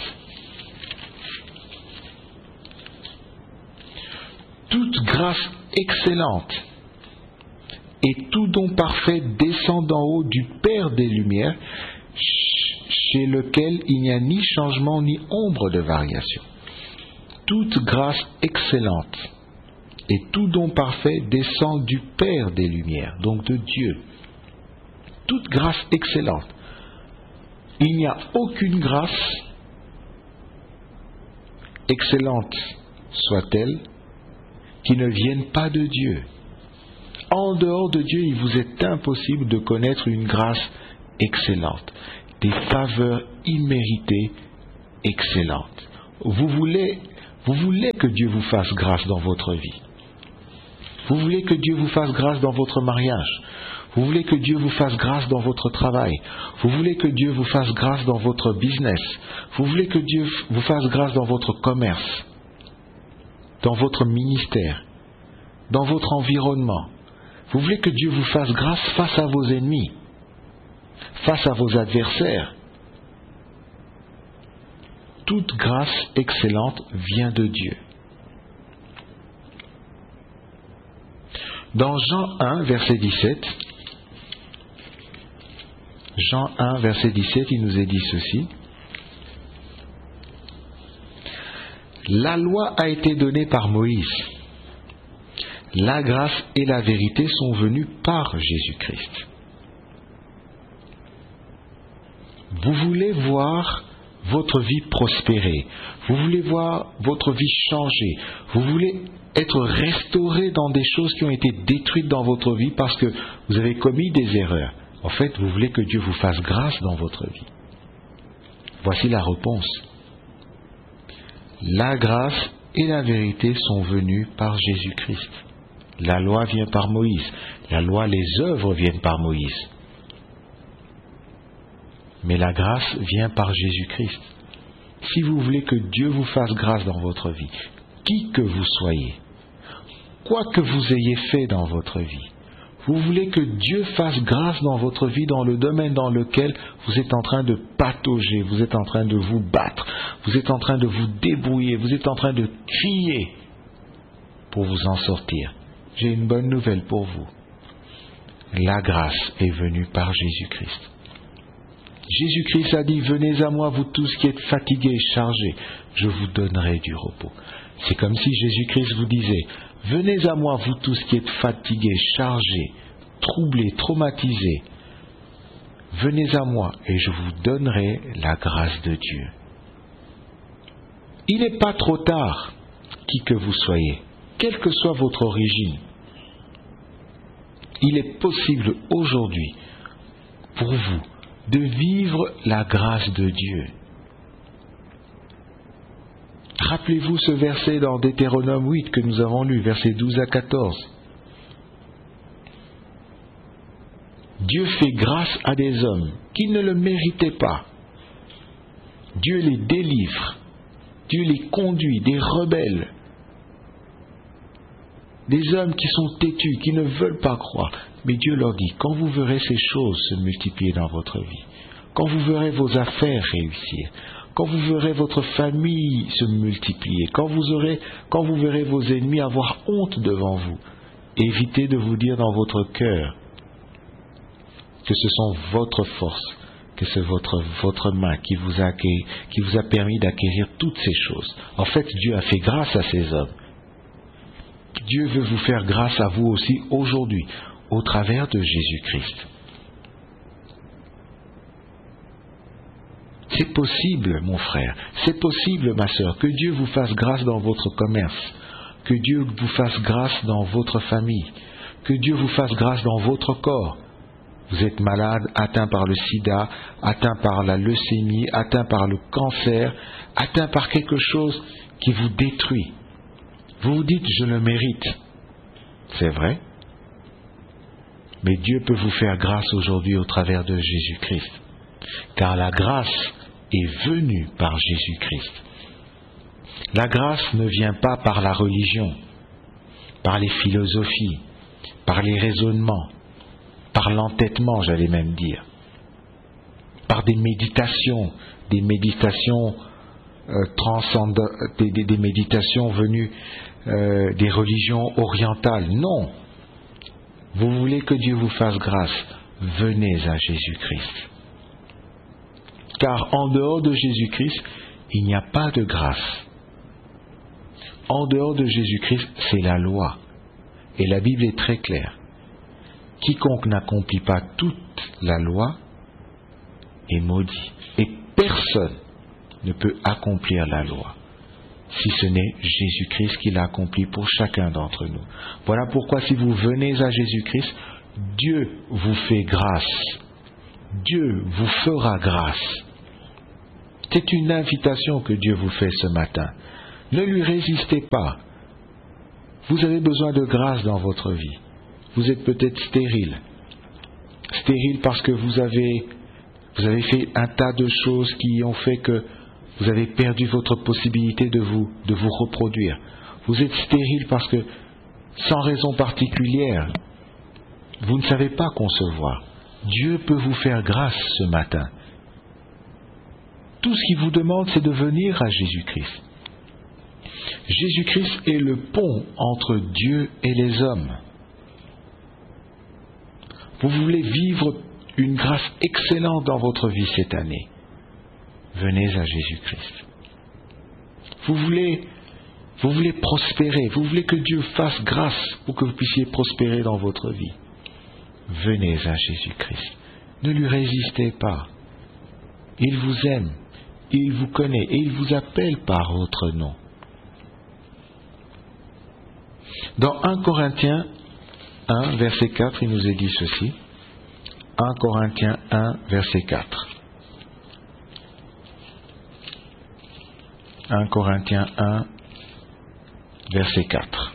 [SPEAKER 7] Toute grâce excellente et tout don parfait descend d'en haut du Père des Lumières, chez lequel il n'y a ni changement ni ombre de variation. Toute grâce excellente et tout don parfait descend du Père des Lumières, donc de Dieu. Toute grâce excellente. Il n'y a aucune grâce, excellente soit-elle, qui ne vienne pas de Dieu. En dehors de Dieu, il vous est impossible de connaître une grâce excellente, des faveurs imméritées excellentes. Vous voulez, vous voulez que Dieu vous fasse grâce dans votre vie. Vous voulez que Dieu vous fasse grâce dans votre mariage. Vous voulez que Dieu vous fasse grâce dans votre travail. Vous voulez que Dieu vous fasse grâce dans votre business. Vous voulez que Dieu vous fasse grâce dans votre commerce, dans votre ministère, dans votre environnement. Vous voulez que Dieu vous fasse grâce face à vos ennemis, face à vos adversaires. Toute grâce excellente vient de Dieu. Dans Jean un, verset dix-sept, Jean un, verset dix-sept, il nous est dit ceci. La loi a été donnée par Moïse. La grâce et la vérité sont venues par Jésus-Christ. Vous voulez voir votre vie prospérer. Vous voulez voir votre vie changer. Vous voulez être restauré dans des choses qui ont été détruites dans votre vie parce que vous avez commis des erreurs. En fait, vous voulez que Dieu vous fasse grâce dans votre vie. Voici la réponse. La grâce et la vérité sont venues par Jésus-Christ. La loi vient par Moïse. La loi, les œuvres viennent par Moïse. Mais la grâce vient par Jésus-Christ. Si vous voulez que Dieu vous fasse grâce dans votre vie, qui que vous soyez, quoi que vous ayez fait dans votre vie, vous voulez que Dieu fasse grâce dans votre vie, dans le domaine dans lequel vous êtes en train de patauger, vous êtes en train de vous battre, vous êtes en train de vous débrouiller, vous êtes en train de crier pour vous en sortir. J'ai une bonne nouvelle pour vous. La grâce est venue par Jésus-Christ. Jésus-Christ a dit, venez à moi vous tous qui êtes fatigués et chargés, je vous donnerai du repos. C'est comme si Jésus-Christ vous disait, venez à moi vous tous qui êtes fatigués, chargés, troublés, traumatisés. Venez à moi et je vous donnerai la grâce de Dieu. Il n'est pas trop tard, qui que vous soyez, quelle que soit votre origine. Il est possible aujourd'hui pour vous de vivre la grâce de Dieu. Rappelez-vous ce verset dans Deutéronome huit que nous avons lu, versets douze à quatorze. Dieu fait grâce à des hommes qui ne le méritaient pas. Dieu les délivre. Dieu les conduit, des rebelles. Des hommes qui sont têtus, qui ne veulent pas croire. Mais Dieu leur dit, quand vous verrez ces choses se multiplier dans votre vie, quand vous verrez vos affaires réussir, quand vous verrez votre famille se multiplier, quand vous, aurez, quand vous verrez vos ennemis avoir honte devant vous, évitez de vous dire dans votre cœur que ce sont votre force, que c'est votre, votre main qui vous, a, qui vous a permis d'acquérir toutes ces choses. En fait, Dieu a fait grâce à ces hommes. Dieu veut vous faire grâce à vous aussi aujourd'hui, au travers de Jésus-Christ. C'est possible, mon frère, c'est possible, ma sœur, que Dieu vous fasse grâce dans votre commerce, que Dieu vous fasse grâce dans votre famille, que Dieu vous fasse grâce dans votre corps. Vous êtes malade, atteint par le sida, atteint par la leucémie, atteint par le cancer, atteint par quelque chose qui vous détruit. Vous vous dites, je le mérite. C'est vrai. Mais Dieu peut vous faire grâce aujourd'hui au travers de Jésus-Christ. Car la grâce est venue par Jésus-Christ. La grâce ne vient pas par la religion, par les philosophies, par les raisonnements, par l'entêtement, j'allais même dire, par des méditations, des méditations euh, transcendantes, des, des, des méditations venues euh, des religions orientales. Non. Vous voulez que Dieu vous fasse grâce, venez à Jésus-Christ. Car en dehors de Jésus-Christ, il n'y a pas de grâce. En dehors de Jésus-Christ, c'est la loi. Et la Bible est très claire. Quiconque n'accomplit pas toute la loi est maudit. Et personne ne peut accomplir la loi. si ce n'est Jésus-Christ qui l'a accompli pour chacun d'entre nous. Voilà pourquoi si vous venez à Jésus-Christ, Dieu vous fait grâce. Dieu vous fera grâce. C'est une invitation que Dieu vous fait ce matin. Ne lui résistez pas. Vous avez besoin de grâce dans votre vie. Vous êtes peut-être stérile. Stérile parce que vous avez, vous avez fait un tas de choses qui ont fait que vous avez perdu votre possibilité de vous, de vous reproduire. Vous êtes stérile parce que, sans raison particulière, vous ne savez pas concevoir. Dieu peut vous faire grâce ce matin. Tout ce qu'il vous demande, c'est de venir à Jésus-Christ. Jésus-Christ est le pont entre Dieu et les hommes. Vous voulez vivre une grâce excellente dans votre vie cette année. Venez à Jésus-Christ. Vous voulez, vous voulez prospérer, vous voulez que Dieu fasse grâce pour que vous puissiez prospérer dans votre vie. Venez à Jésus-Christ. Ne lui résistez pas. Il vous aime, il vous connaît et il vous appelle par votre nom. Dans un Corinthiens un, verset quatre, il nous est dit ceci. un Corinthiens un, verset quatre. un Corinthiens un, verset quatre.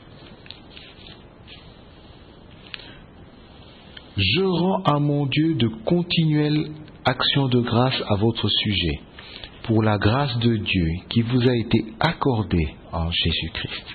[SPEAKER 7] Je rends à mon Dieu de continuelles actions de grâce à votre sujet, pour la grâce de Dieu qui vous a été accordée en Jésus-Christ.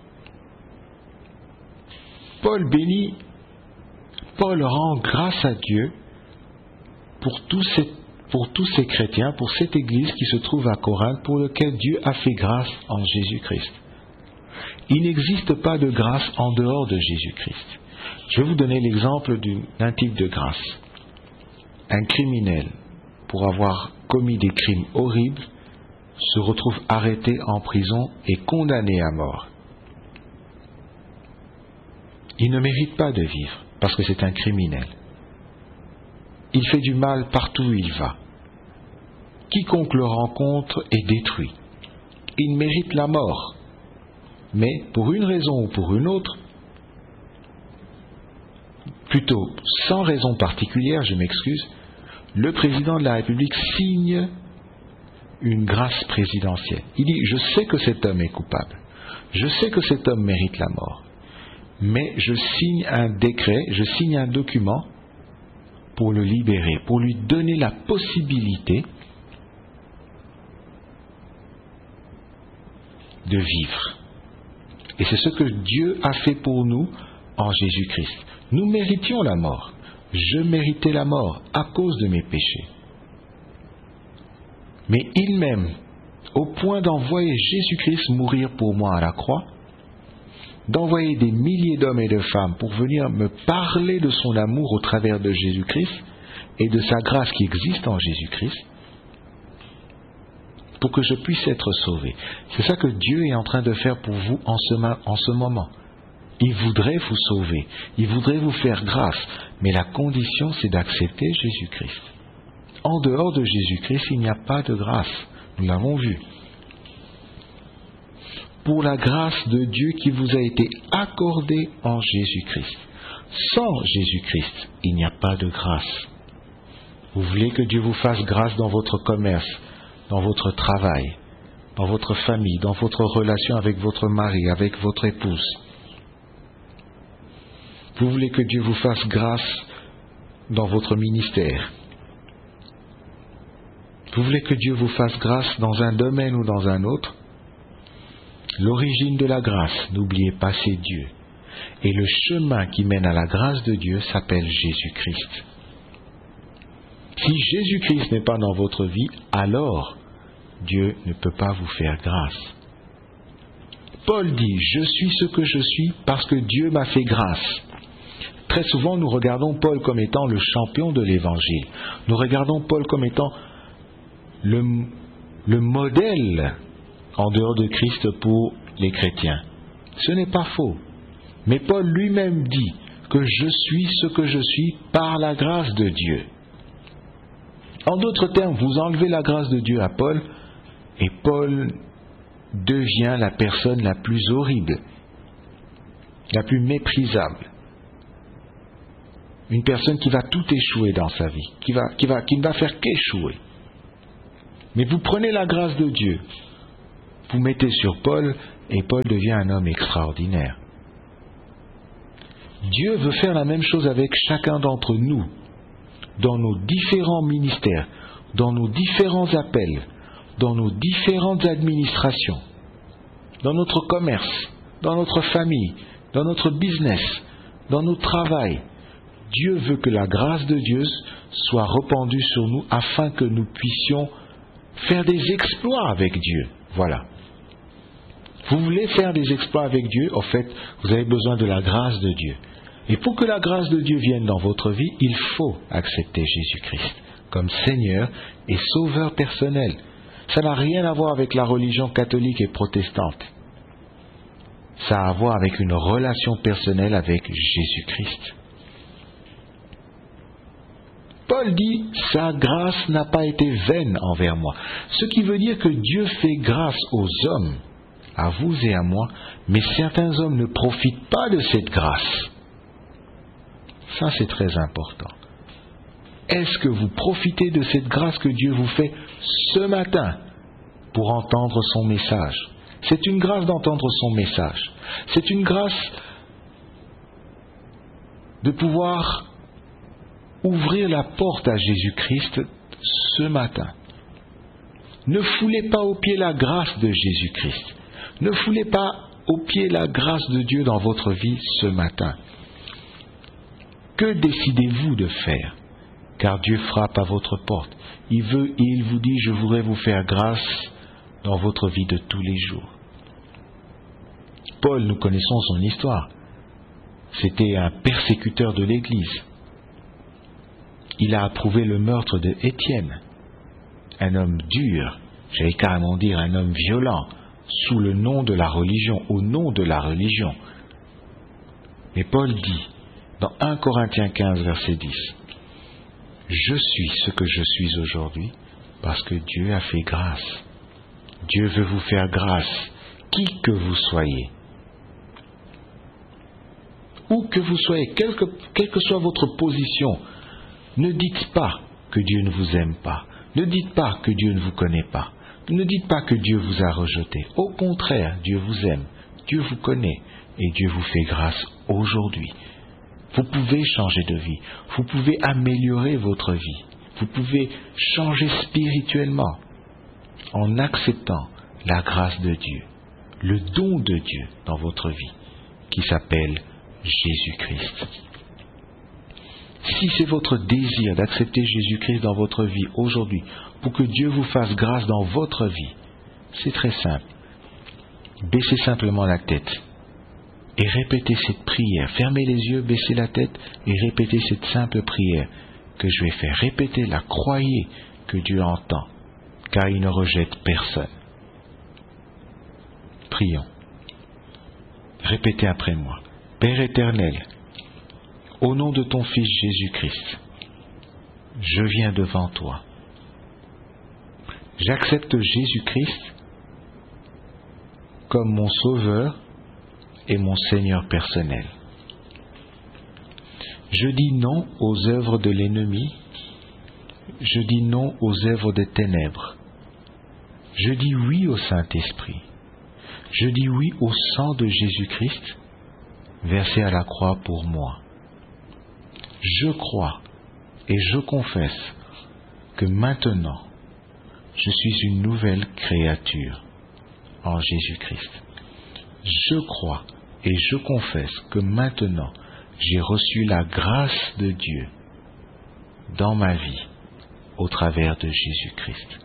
[SPEAKER 7] Paul bénit, Paul rend grâce à Dieu pour tous ces, pour tous ces chrétiens, pour cette église qui se trouve à Corinthe, pour lequel Dieu a fait grâce en Jésus-Christ. Il n'existe pas de grâce en dehors de Jésus-Christ. Je vais vous donner l'exemple d'un type de grâce. Un criminel, pour avoir commis des crimes horribles, se retrouve arrêté en prison et condamné à mort. Il ne mérite pas de vivre, parce que c'est un criminel. Il fait du mal partout où il va. Quiconque le rencontre est détruit. Il mérite la mort. Mais, pour une raison ou pour une autre, plutôt sans raison particulière, je m'excuse, le président de la République signe une grâce présidentielle. Il dit, je sais que cet homme est coupable, je sais que cet homme mérite la mort, mais je signe un décret, je signe un document pour le libérer, pour lui donner la possibilité de vivre. Et c'est ce que Dieu a fait pour nous en Jésus-Christ. Nous méritions la mort. Je méritais la mort à cause de mes péchés. Mais il m'aime au point d'envoyer Jésus-Christ mourir pour moi à la croix, d'envoyer des milliers d'hommes et de femmes pour venir me parler de son amour au travers de Jésus-Christ et de sa grâce qui existe en Jésus-Christ, pour que je puisse être sauvé. C'est ça que Dieu est en train de faire pour vous en ce, en ce moment. Il voudrait vous sauver, il voudrait vous faire grâce, mais la condition c'est d'accepter Jésus-Christ. En dehors de Jésus-Christ, il n'y a pas de grâce, nous l'avons vu. Pour la grâce de Dieu qui vous a été accordée en Jésus-Christ. Sans Jésus-Christ, il n'y a pas de grâce. Vous voulez que Dieu vous fasse grâce dans votre commerce, dans votre travail, dans votre famille, dans votre relation avec votre mari, avec votre épouse. Vous voulez que Dieu vous fasse grâce dans votre ministère. Vous voulez que Dieu vous fasse grâce dans un domaine ou dans un autre. L'origine de la grâce, n'oubliez pas, c'est Dieu. Et le chemin qui mène à la grâce de Dieu s'appelle Jésus-Christ. Si Jésus-Christ n'est pas dans votre vie, alors Dieu ne peut pas vous faire grâce. Paul dit, je suis ce que je suis parce que Dieu m'a fait grâce. Très souvent, nous regardons Paul comme étant le champion de l'Évangile. Nous regardons Paul comme étant le, le modèle en dehors de Christ pour les chrétiens. Ce n'est pas faux. Mais Paul lui-même dit que je suis ce que je suis par la grâce de Dieu. En d'autres termes, vous enlevez la grâce de Dieu à Paul et Paul devient la personne la plus horrible, la plus méprisable. Une personne qui va tout échouer dans sa vie, qui, va, qui, va, qui ne va faire qu'échouer. Mais vous prenez la grâce de Dieu, vous mettez sur Paul, et Paul devient un homme extraordinaire. Dieu veut faire la même chose avec chacun d'entre nous, dans nos différents ministères, dans nos différents appels, dans nos différentes administrations, dans notre commerce, dans notre famille, dans notre business, dans notre travail. Dieu veut que la grâce de Dieu soit répandue sur nous afin que nous puissions faire des exploits avec Dieu. Voilà. Vous voulez faire des exploits avec Dieu, en fait, vous avez besoin de la grâce de Dieu. Et pour que la grâce de Dieu vienne dans votre vie, il faut accepter Jésus-Christ comme Seigneur et Sauveur personnel. Ça n'a rien à voir avec la religion catholique et protestante. Ça a à voir avec une relation personnelle avec Jésus-Christ. Paul dit, sa grâce n'a pas été vaine envers moi. Ce qui veut dire que Dieu fait grâce aux hommes, à vous et à moi, mais certains hommes ne profitent pas de cette grâce. Ça, c'est très important. Est-ce que vous profitez de cette grâce que Dieu vous fait ce matin pour entendre son message? C'est une grâce d'entendre son message. C'est une grâce de pouvoir ouvrir la porte à Jésus-Christ ce matin. Ne foulez pas aux pieds la grâce de Jésus-Christ. Ne foulez pas aux pieds la grâce de Dieu dans votre vie ce matin. Que décidez-vous de faire? Car Dieu frappe à votre porte. Il veut et il vous dit, je voudrais vous faire grâce dans votre vie de tous les jours. Paul, nous connaissons son histoire. C'était un persécuteur de l'Église. Il a approuvé le meurtre de Étienne, un homme dur, j'allais carrément dire un homme violent, sous le nom de la religion, au nom de la religion. Mais Paul dit, dans un Corinthiens quinze, verset dix, « Je suis ce que je suis aujourd'hui parce que Dieu a fait grâce. Dieu veut vous faire grâce, qui que vous soyez. Où que vous soyez, quelle que, quelle que soit votre position, ne dites pas que Dieu ne vous aime pas. Ne dites pas que Dieu ne vous connaît pas. Ne dites pas que Dieu vous a rejeté. Au contraire, Dieu vous aime, Dieu vous connaît et Dieu vous fait grâce aujourd'hui. Vous pouvez changer de vie, vous pouvez améliorer votre vie, vous pouvez changer spirituellement en acceptant la grâce de Dieu, le don de Dieu dans votre vie qui s'appelle Jésus-Christ. Si c'est votre désir d'accepter Jésus-Christ dans votre vie aujourd'hui pour que Dieu vous fasse grâce dans votre vie, c'est très simple. Baissez simplement la tête et répétez cette prière. Fermez les yeux, baissez la tête et répétez cette simple prière que je vais faire. Répétez-la, croyez que Dieu entend, car il ne rejette personne. Prions. Répétez après moi. Père éternel, au nom de ton Fils Jésus-Christ, je viens devant toi. J'accepte Jésus-Christ comme mon Sauveur et mon Seigneur personnel. Je dis non aux œuvres de l'ennemi, je dis non aux œuvres des ténèbres. Je dis oui au Saint-Esprit. Je dis oui au sang de Jésus-Christ versé à la croix pour moi. Je crois et je confesse que maintenant, je suis une nouvelle créature en Jésus-Christ. Je crois et je confesse que maintenant, j'ai reçu la grâce de Dieu dans ma vie au travers de Jésus-Christ.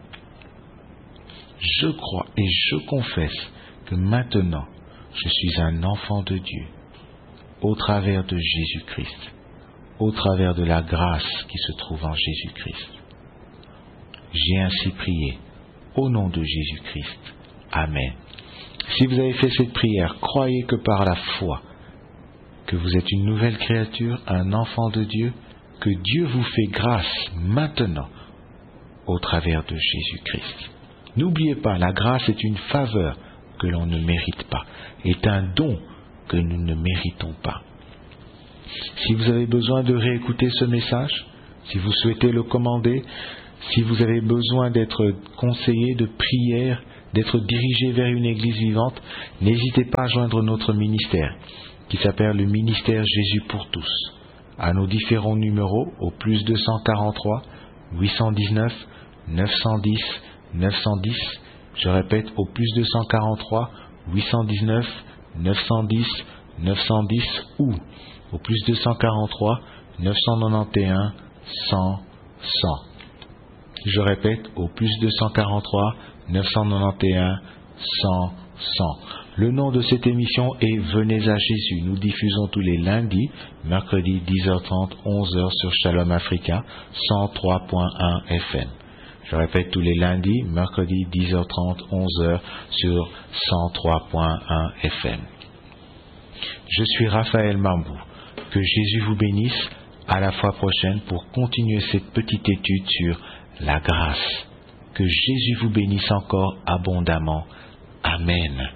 [SPEAKER 7] Je crois et je confesse que maintenant, je suis un enfant de Dieu au travers de Jésus-Christ, au travers de la grâce qui se trouve en Jésus-Christ. J'ai ainsi prié au nom de Jésus-Christ. Amen. Si vous avez fait cette prière, croyez que par la foi, que vous êtes une nouvelle créature, un enfant de Dieu, que Dieu vous fait grâce maintenant au travers de Jésus-Christ. N'oubliez pas, la grâce est une faveur que l'on ne mérite pas, est un don que nous ne méritons pas. Si vous avez besoin de réécouter ce message, si vous souhaitez le commander, si vous avez besoin d'être conseillé de prière, d'être dirigé vers une église vivante, n'hésitez pas à joindre notre ministère, qui s'appelle le ministère Jésus pour tous, à nos différents numéros au plus deux cent quarante-trois, huit cent dix-neuf, neuf cent dix, neuf cent dix, je répète au plus deux cent quarante-trois, huit cent dix-neuf, neuf cent dix, neuf cent dix ou au plus deux cent quarante-trois, neuf cent quatre-vingt-onze, cent, cent. Je répète au plus deux cent quarante-trois, neuf cent quatre-vingt-onze, cent, cent. Le nom de cette émission est Venez à Jésus. Nous diffusons tous les lundis, mercredi dix heures trente, onze heures sur Shalom Africa, cent trois point un F M. Je répète tous les lundis, mercredi dix heures trente, onze heures sur cent trois point un F M. Je suis Raphaël Mambou. Que Jésus vous bénisse. À la fois prochaine pour continuer cette petite étude sur la grâce. Que Jésus vous bénisse encore abondamment. Amen.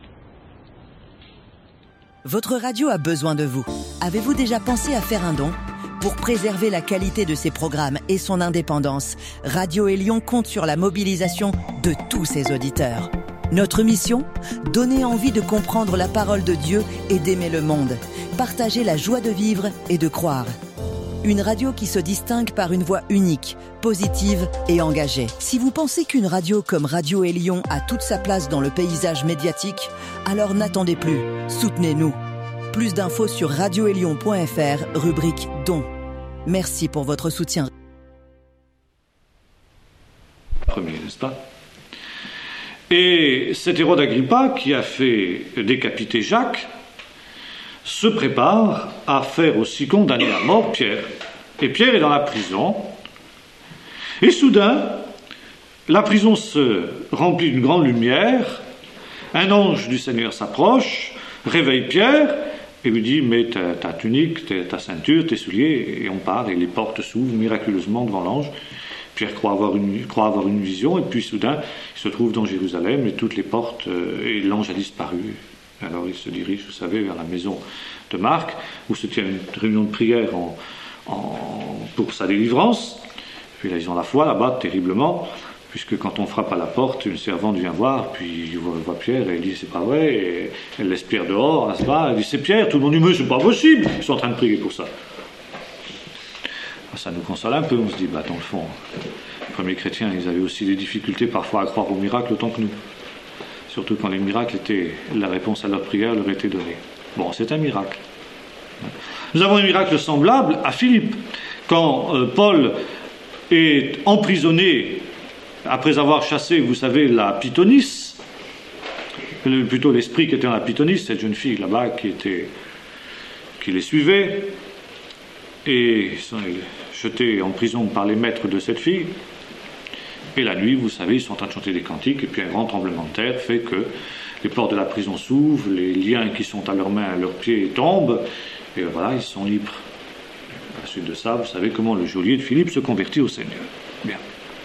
[SPEAKER 8] Votre radio a besoin de vous. Avez-vous déjà pensé à faire un don ? Pour préserver la qualité de ses programmes et son indépendance, Radio Élion compte sur la mobilisation de tous ses auditeurs. Notre mission ? Donner envie de comprendre la parole de Dieu et d'aimer le monde. Partager la joie de vivre et de croire. Une radio qui se distingue par une voix unique, positive et engagée. Si vous pensez qu'une radio comme Radio Élion a toute sa place dans le paysage médiatique, alors n'attendez plus, soutenez-nous. Plus d'infos sur radio élion point f r, rubrique Dons. Merci pour votre soutien.
[SPEAKER 1] Premier, n'est-ce pas ? Et cet Hérode Agrippa, qui a fait décapiter Jacques, se prépare à faire aussi condamner à mort Pierre. Et Pierre est dans la prison. Et soudain, la prison se remplit d'une grande lumière. Un ange du Seigneur s'approche, réveille Pierre et lui dit « Mets ta, ta tunique, ta, ta ceinture, tes souliers. » Et on part et les portes s'ouvrent miraculeusement devant l'ange. Pierre croit avoir, une, croit avoir une vision et puis soudain, il se trouve dans Jérusalem et toutes les portes, euh, et l'ange a disparu. Alors il se dirige, vous savez, vers la maison de Marc, où se tient une réunion de prière en, en, pour sa délivrance. Puis là, ils ont la foi là-bas, terriblement, puisque quand on frappe à la porte, une servante vient voir, puis il voit, voit Pierre, et elle dit, c'est pas vrai, et elle laisse Pierre dehors, elle se bat, elle dit, c'est Pierre, tout le monde dit, mais c'est pas possible, ils sont en train de prier pour ça. Ça nous console un peu, on se dit, bah dans le fond, les premiers chrétiens, ils avaient aussi des difficultés parfois à croire aux miracles autant que nous. Surtout quand les miracles étaient, la réponse à leur prière leur était donnée. Bon, c'est un miracle. Nous avons un miracle semblable à Philippe. Quand euh, Paul est emprisonné, après avoir chassé, vous savez, la Pythonisse, le, plutôt l'esprit qui était dans la Pythonisse, cette jeune fille là-bas qui, était, qui les suivait, et ils sont jetés en prison par les maîtres de cette fille. Et la nuit, vous savez, ils sont en train de chanter des cantiques, et puis un grand tremblement de terre fait que les portes de la prison s'ouvrent, les liens qui sont à leurs mains, à leurs pieds tombent, et voilà, ils sont libres. À la suite de ça, vous savez comment le geôlier de Philippe se convertit au Seigneur. Bien.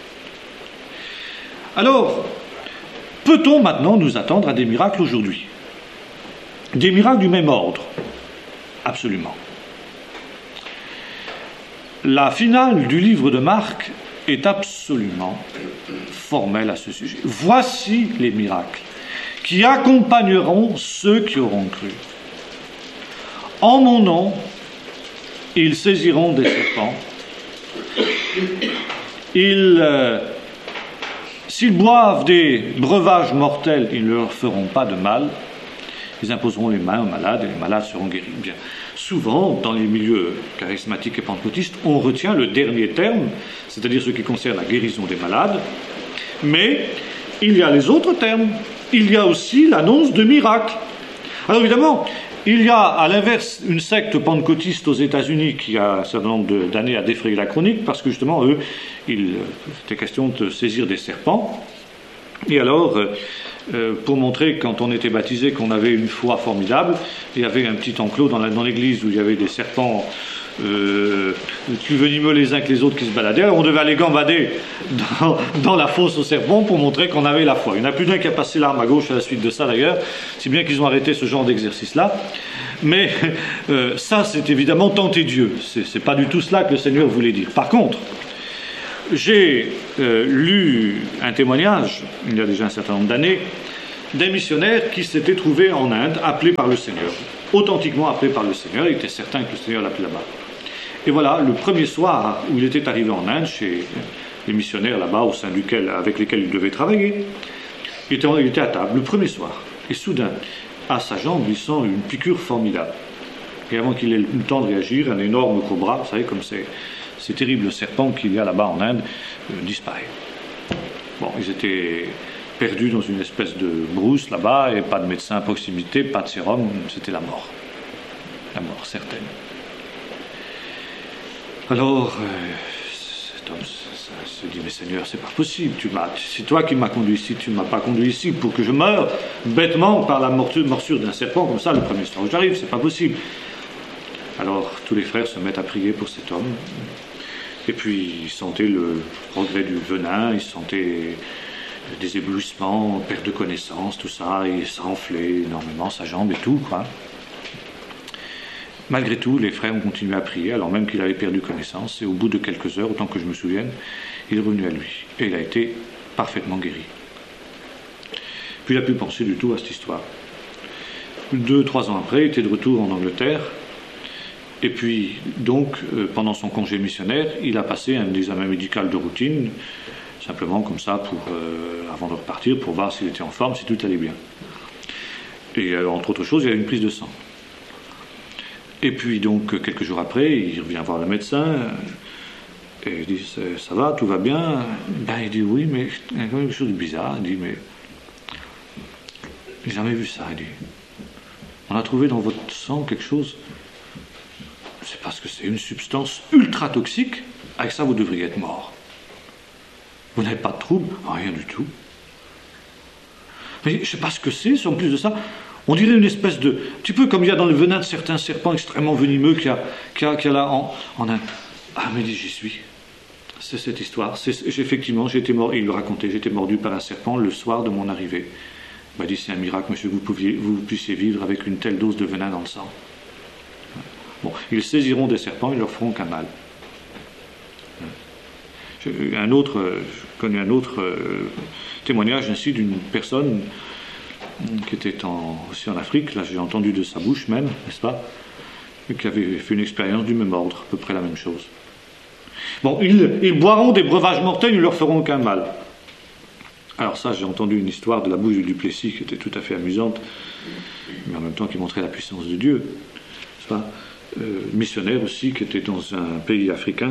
[SPEAKER 1] Alors, peut-on maintenant nous attendre à des miracles aujourd'hui ? Des miracles du même ordre ? Absolument. La finale du livre de Marc est absolument formelle à ce sujet. Voici les miracles qui accompagneront ceux qui auront cru. En mon nom, ils saisiront des serpents. Ils, euh, s'ils boivent des breuvages mortels, ils ne leur feront pas de mal. Ils imposeront les mains aux malades et les malades seront guéris. Bien. Souvent, dans les milieux charismatiques et pentecôtistes, on retient le dernier terme, c'est-à-dire ce qui concerne la guérison des malades, mais il y a les autres termes. Il y a aussi l'annonce de miracles. Alors évidemment, il y a à l'inverse une secte pentecôtiste aux États-Unis qui a un certain nombre d'années à défrayer la chronique, parce que justement, eux, il était question de saisir des serpents. Et alors, euh, pour montrer, quand on était baptisé, qu'on avait une foi formidable, il y avait un petit enclos dans, la, dans l'église où il y avait des serpents
[SPEAKER 9] euh, plus venimeux les uns que les autres qui se baladaient. Alors on devait aller gambader dans, dans la fosse aux serpents pour montrer qu'on avait la foi. Il y en a plus d'un qui a passé l'arme à gauche à la suite de ça d'ailleurs, si bien qu'ils ont arrêté ce genre d'exercice-là. Mais euh, ça, c'est évidemment tenter Dieu. C'est, c'est pas du tout cela que le Seigneur voulait dire. Par contre, j'ai euh, lu un témoignage, il y a déjà un certain nombre d'années, d'un missionnaire qui s'était trouvé en Inde, appelé par le Seigneur. Authentiquement appelé par le Seigneur, il était certain que le Seigneur l'appelait là-bas. Et voilà, le premier soir où il était arrivé en Inde, chez les missionnaires là-bas, au sein duquel, avec lesquels il devait travailler, il était, il était à table, le premier soir. Et soudain, à sa jambe, il sent une piqûre formidable. Et avant qu'il ait le temps de réagir, un énorme cobra, vous savez, comme c'est... ces terribles serpents qu'il y a là-bas en Inde, euh, disparaît. Bon, ils étaient perdus dans une espèce de brousse là-bas, et pas de médecin à proximité, pas de sérum, c'était la mort. La mort certaine. Alors, euh, cet homme ça, ça se dit, mais Seigneur, c'est pas possible, tu m'as, c'est toi qui m'as conduit ici, tu ne m'as pas conduit ici pour que je meure bêtement par la morsure, morsure d'un serpent, comme ça, le premier soir où j'arrive, c'est pas possible. Alors, tous les frères se mettent à prier pour cet homme. Et puis, ils sentaient le progrès du venin, ils sentaient des éblouissements, perte de connaissance, tout ça, et ça enflait énormément sa jambe et tout, quoi. Malgré tout, les frères ont continué à prier, alors même qu'il avait perdu connaissance, et au bout de quelques heures, autant que je me souvienne, il est revenu à lui, et il a été parfaitement guéri. Puis il n'a plus pensé du tout à cette histoire. Deux, trois ans après, il était de retour en Angleterre, et puis, donc, euh, pendant son congé missionnaire, il a passé un examen médical de routine, simplement comme ça, pour, euh, avant de repartir, pour voir s'il était en forme, si tout allait bien. Et euh, entre autres choses, il y a eu une prise de sang. Et puis, donc, quelques jours après, il revient voir le médecin, et il dit, ça va, tout va bien? Ben, il dit, oui, mais il y a quand même quelque chose de bizarre. Il dit, mais j'ai jamais vu ça. Il dit, on a trouvé dans votre sang quelque chose... C'est parce que c'est une substance ultra toxique. Avec ça, vous devriez être mort. Vous n'avez pas de trouble? Rien du tout. Mais je ne sais pas ce que c'est. En plus de ça, on dirait une espèce de... Un petit peu comme il y a dans le venin de certains serpents extrêmement venimeux qu'il y a, qu'il y a, qu'il y a là en, en Inde. Ah, mais j'y suis. C'est cette histoire. C'est, effectivement, j'étais mort, il le racontait, j'étais mordu par un serpent le soir de mon arrivée. Il m'a dit, c'est un miracle, monsieur, que vous, pouviez, vous puissiez vivre avec une telle dose de venin dans le sang. Bon, ils saisiront des serpents, ils leur feront qu'un mal. Un autre, je connais un autre euh, témoignage ainsi d'une personne qui était en, aussi en Afrique, là j'ai entendu de sa bouche même, n'est-ce pas, qui avait fait une expérience du même ordre, à peu près la même chose. Bon, ils, ils boiront des breuvages mortels, ils ne leur feront qu'un mal. Alors ça, j'ai entendu une histoire de la bouche de Duplessis qui était tout à fait amusante, mais en même temps qui montrait la puissance de Dieu, n'est-ce pas? Euh, missionnaire aussi, qui était dans un pays africain,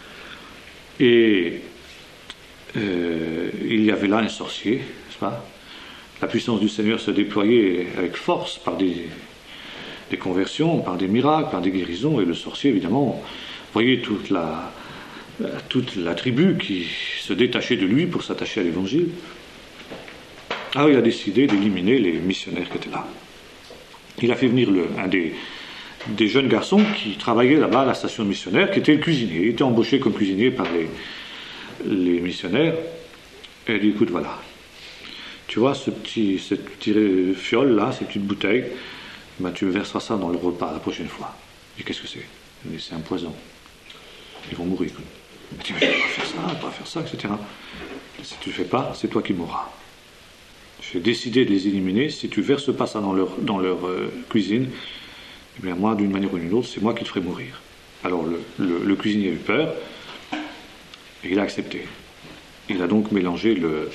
[SPEAKER 9] et euh, il y avait là un sorcier, n'est-ce pas? La puissance du Seigneur se déployait avec force par des, des conversions, par des miracles, par des guérisons, et le sorcier, évidemment, voyait toute la, toute la tribu qui se détachait de lui pour s'attacher à l'évangile. Alors il a décidé d'éliminer les missionnaires qui étaient là. Il a fait venir le, un des des jeunes garçons qui travaillaient là-bas à la station missionnaire, qui était le cuisinier. Il était embauché comme cuisinier par les, les missionnaires. Et il dit, écoute, voilà, tu vois ce petit, cette petite fiole là, cette petite bouteille, ben, tu verseras ça dans le repas la prochaine fois. Je dis, qu'est-ce que c'est? Il dit, c'est un poison. Ils vont mourir. Il dit, mais je ne peux pas faire ça, je ne peux pas faire ça, et cetera. Si tu ne le fais pas, c'est toi qui mourras. J'ai décidé de les éliminer. Si tu ne verses pas ça dans leur, dans leur euh, cuisine, eh bien moi, d'une manière ou d'une autre, c'est moi qui te ferai mourir. Alors le, le, le cuisinier a eu peur, et il a accepté. Il a donc mélangé le,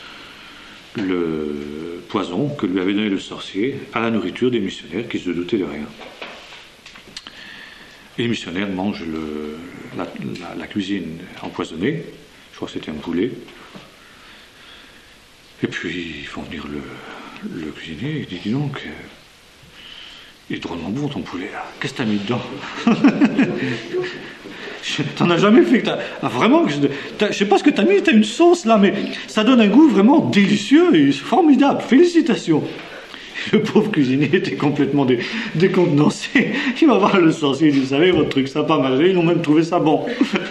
[SPEAKER 9] le poison que lui avait donné le sorcier à la nourriture des missionnaires qui se doutaient de rien. Et les missionnaires mangent le, la, la, la cuisine empoisonnée, je crois que c'était un poulet, et puis ils font venir le, le cuisinier, il dit, dis donc, il est drôlement bon ton poulet là. Qu'est-ce que t'as mis dedans? T'en as jamais fait que t'as... Ah, vraiment, t'as... je sais pas ce que t'as mis, t'as une sauce là, mais ça donne un goût vraiment délicieux et formidable. Félicitations. Le pauvre cuisinier était complètement dé, décontenancé. Il va voir le sorcier, il dit, vous savez, votre truc, ça n'a pas marché, ils ont même trouvé ça bon.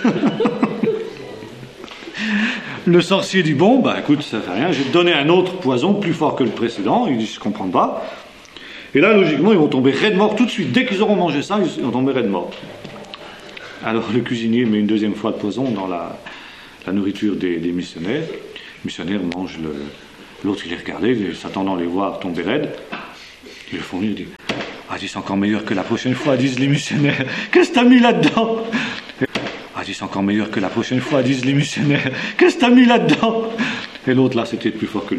[SPEAKER 9] Le sorcier dit, bon, bah écoute, ça fait rien, j'ai donné un autre poison plus fort que le précédent. Il dit, je ne comprends pas. Et là, logiquement, ils vont tomber raide mort tout de suite. Dès qu'ils auront mangé ça, ils vont tomber raide mort. Alors le cuisinier met une deuxième fois le poison dans la, la nourriture des, des missionnaires. Les missionnaires mangent le... L'autre, il les regardait, s'attendant à les voir tomber raides. Il le font venir, il dit, ah, dis, c'est encore meilleur que la prochaine fois, disent les missionnaires. Qu'est-ce que t'as mis là-dedans? Ah, dis, c'est encore meilleur que la prochaine fois, disent les missionnaires. Qu'est-ce que t'as mis là-dedans? Et l'autre, là, c'était plus fort que lui.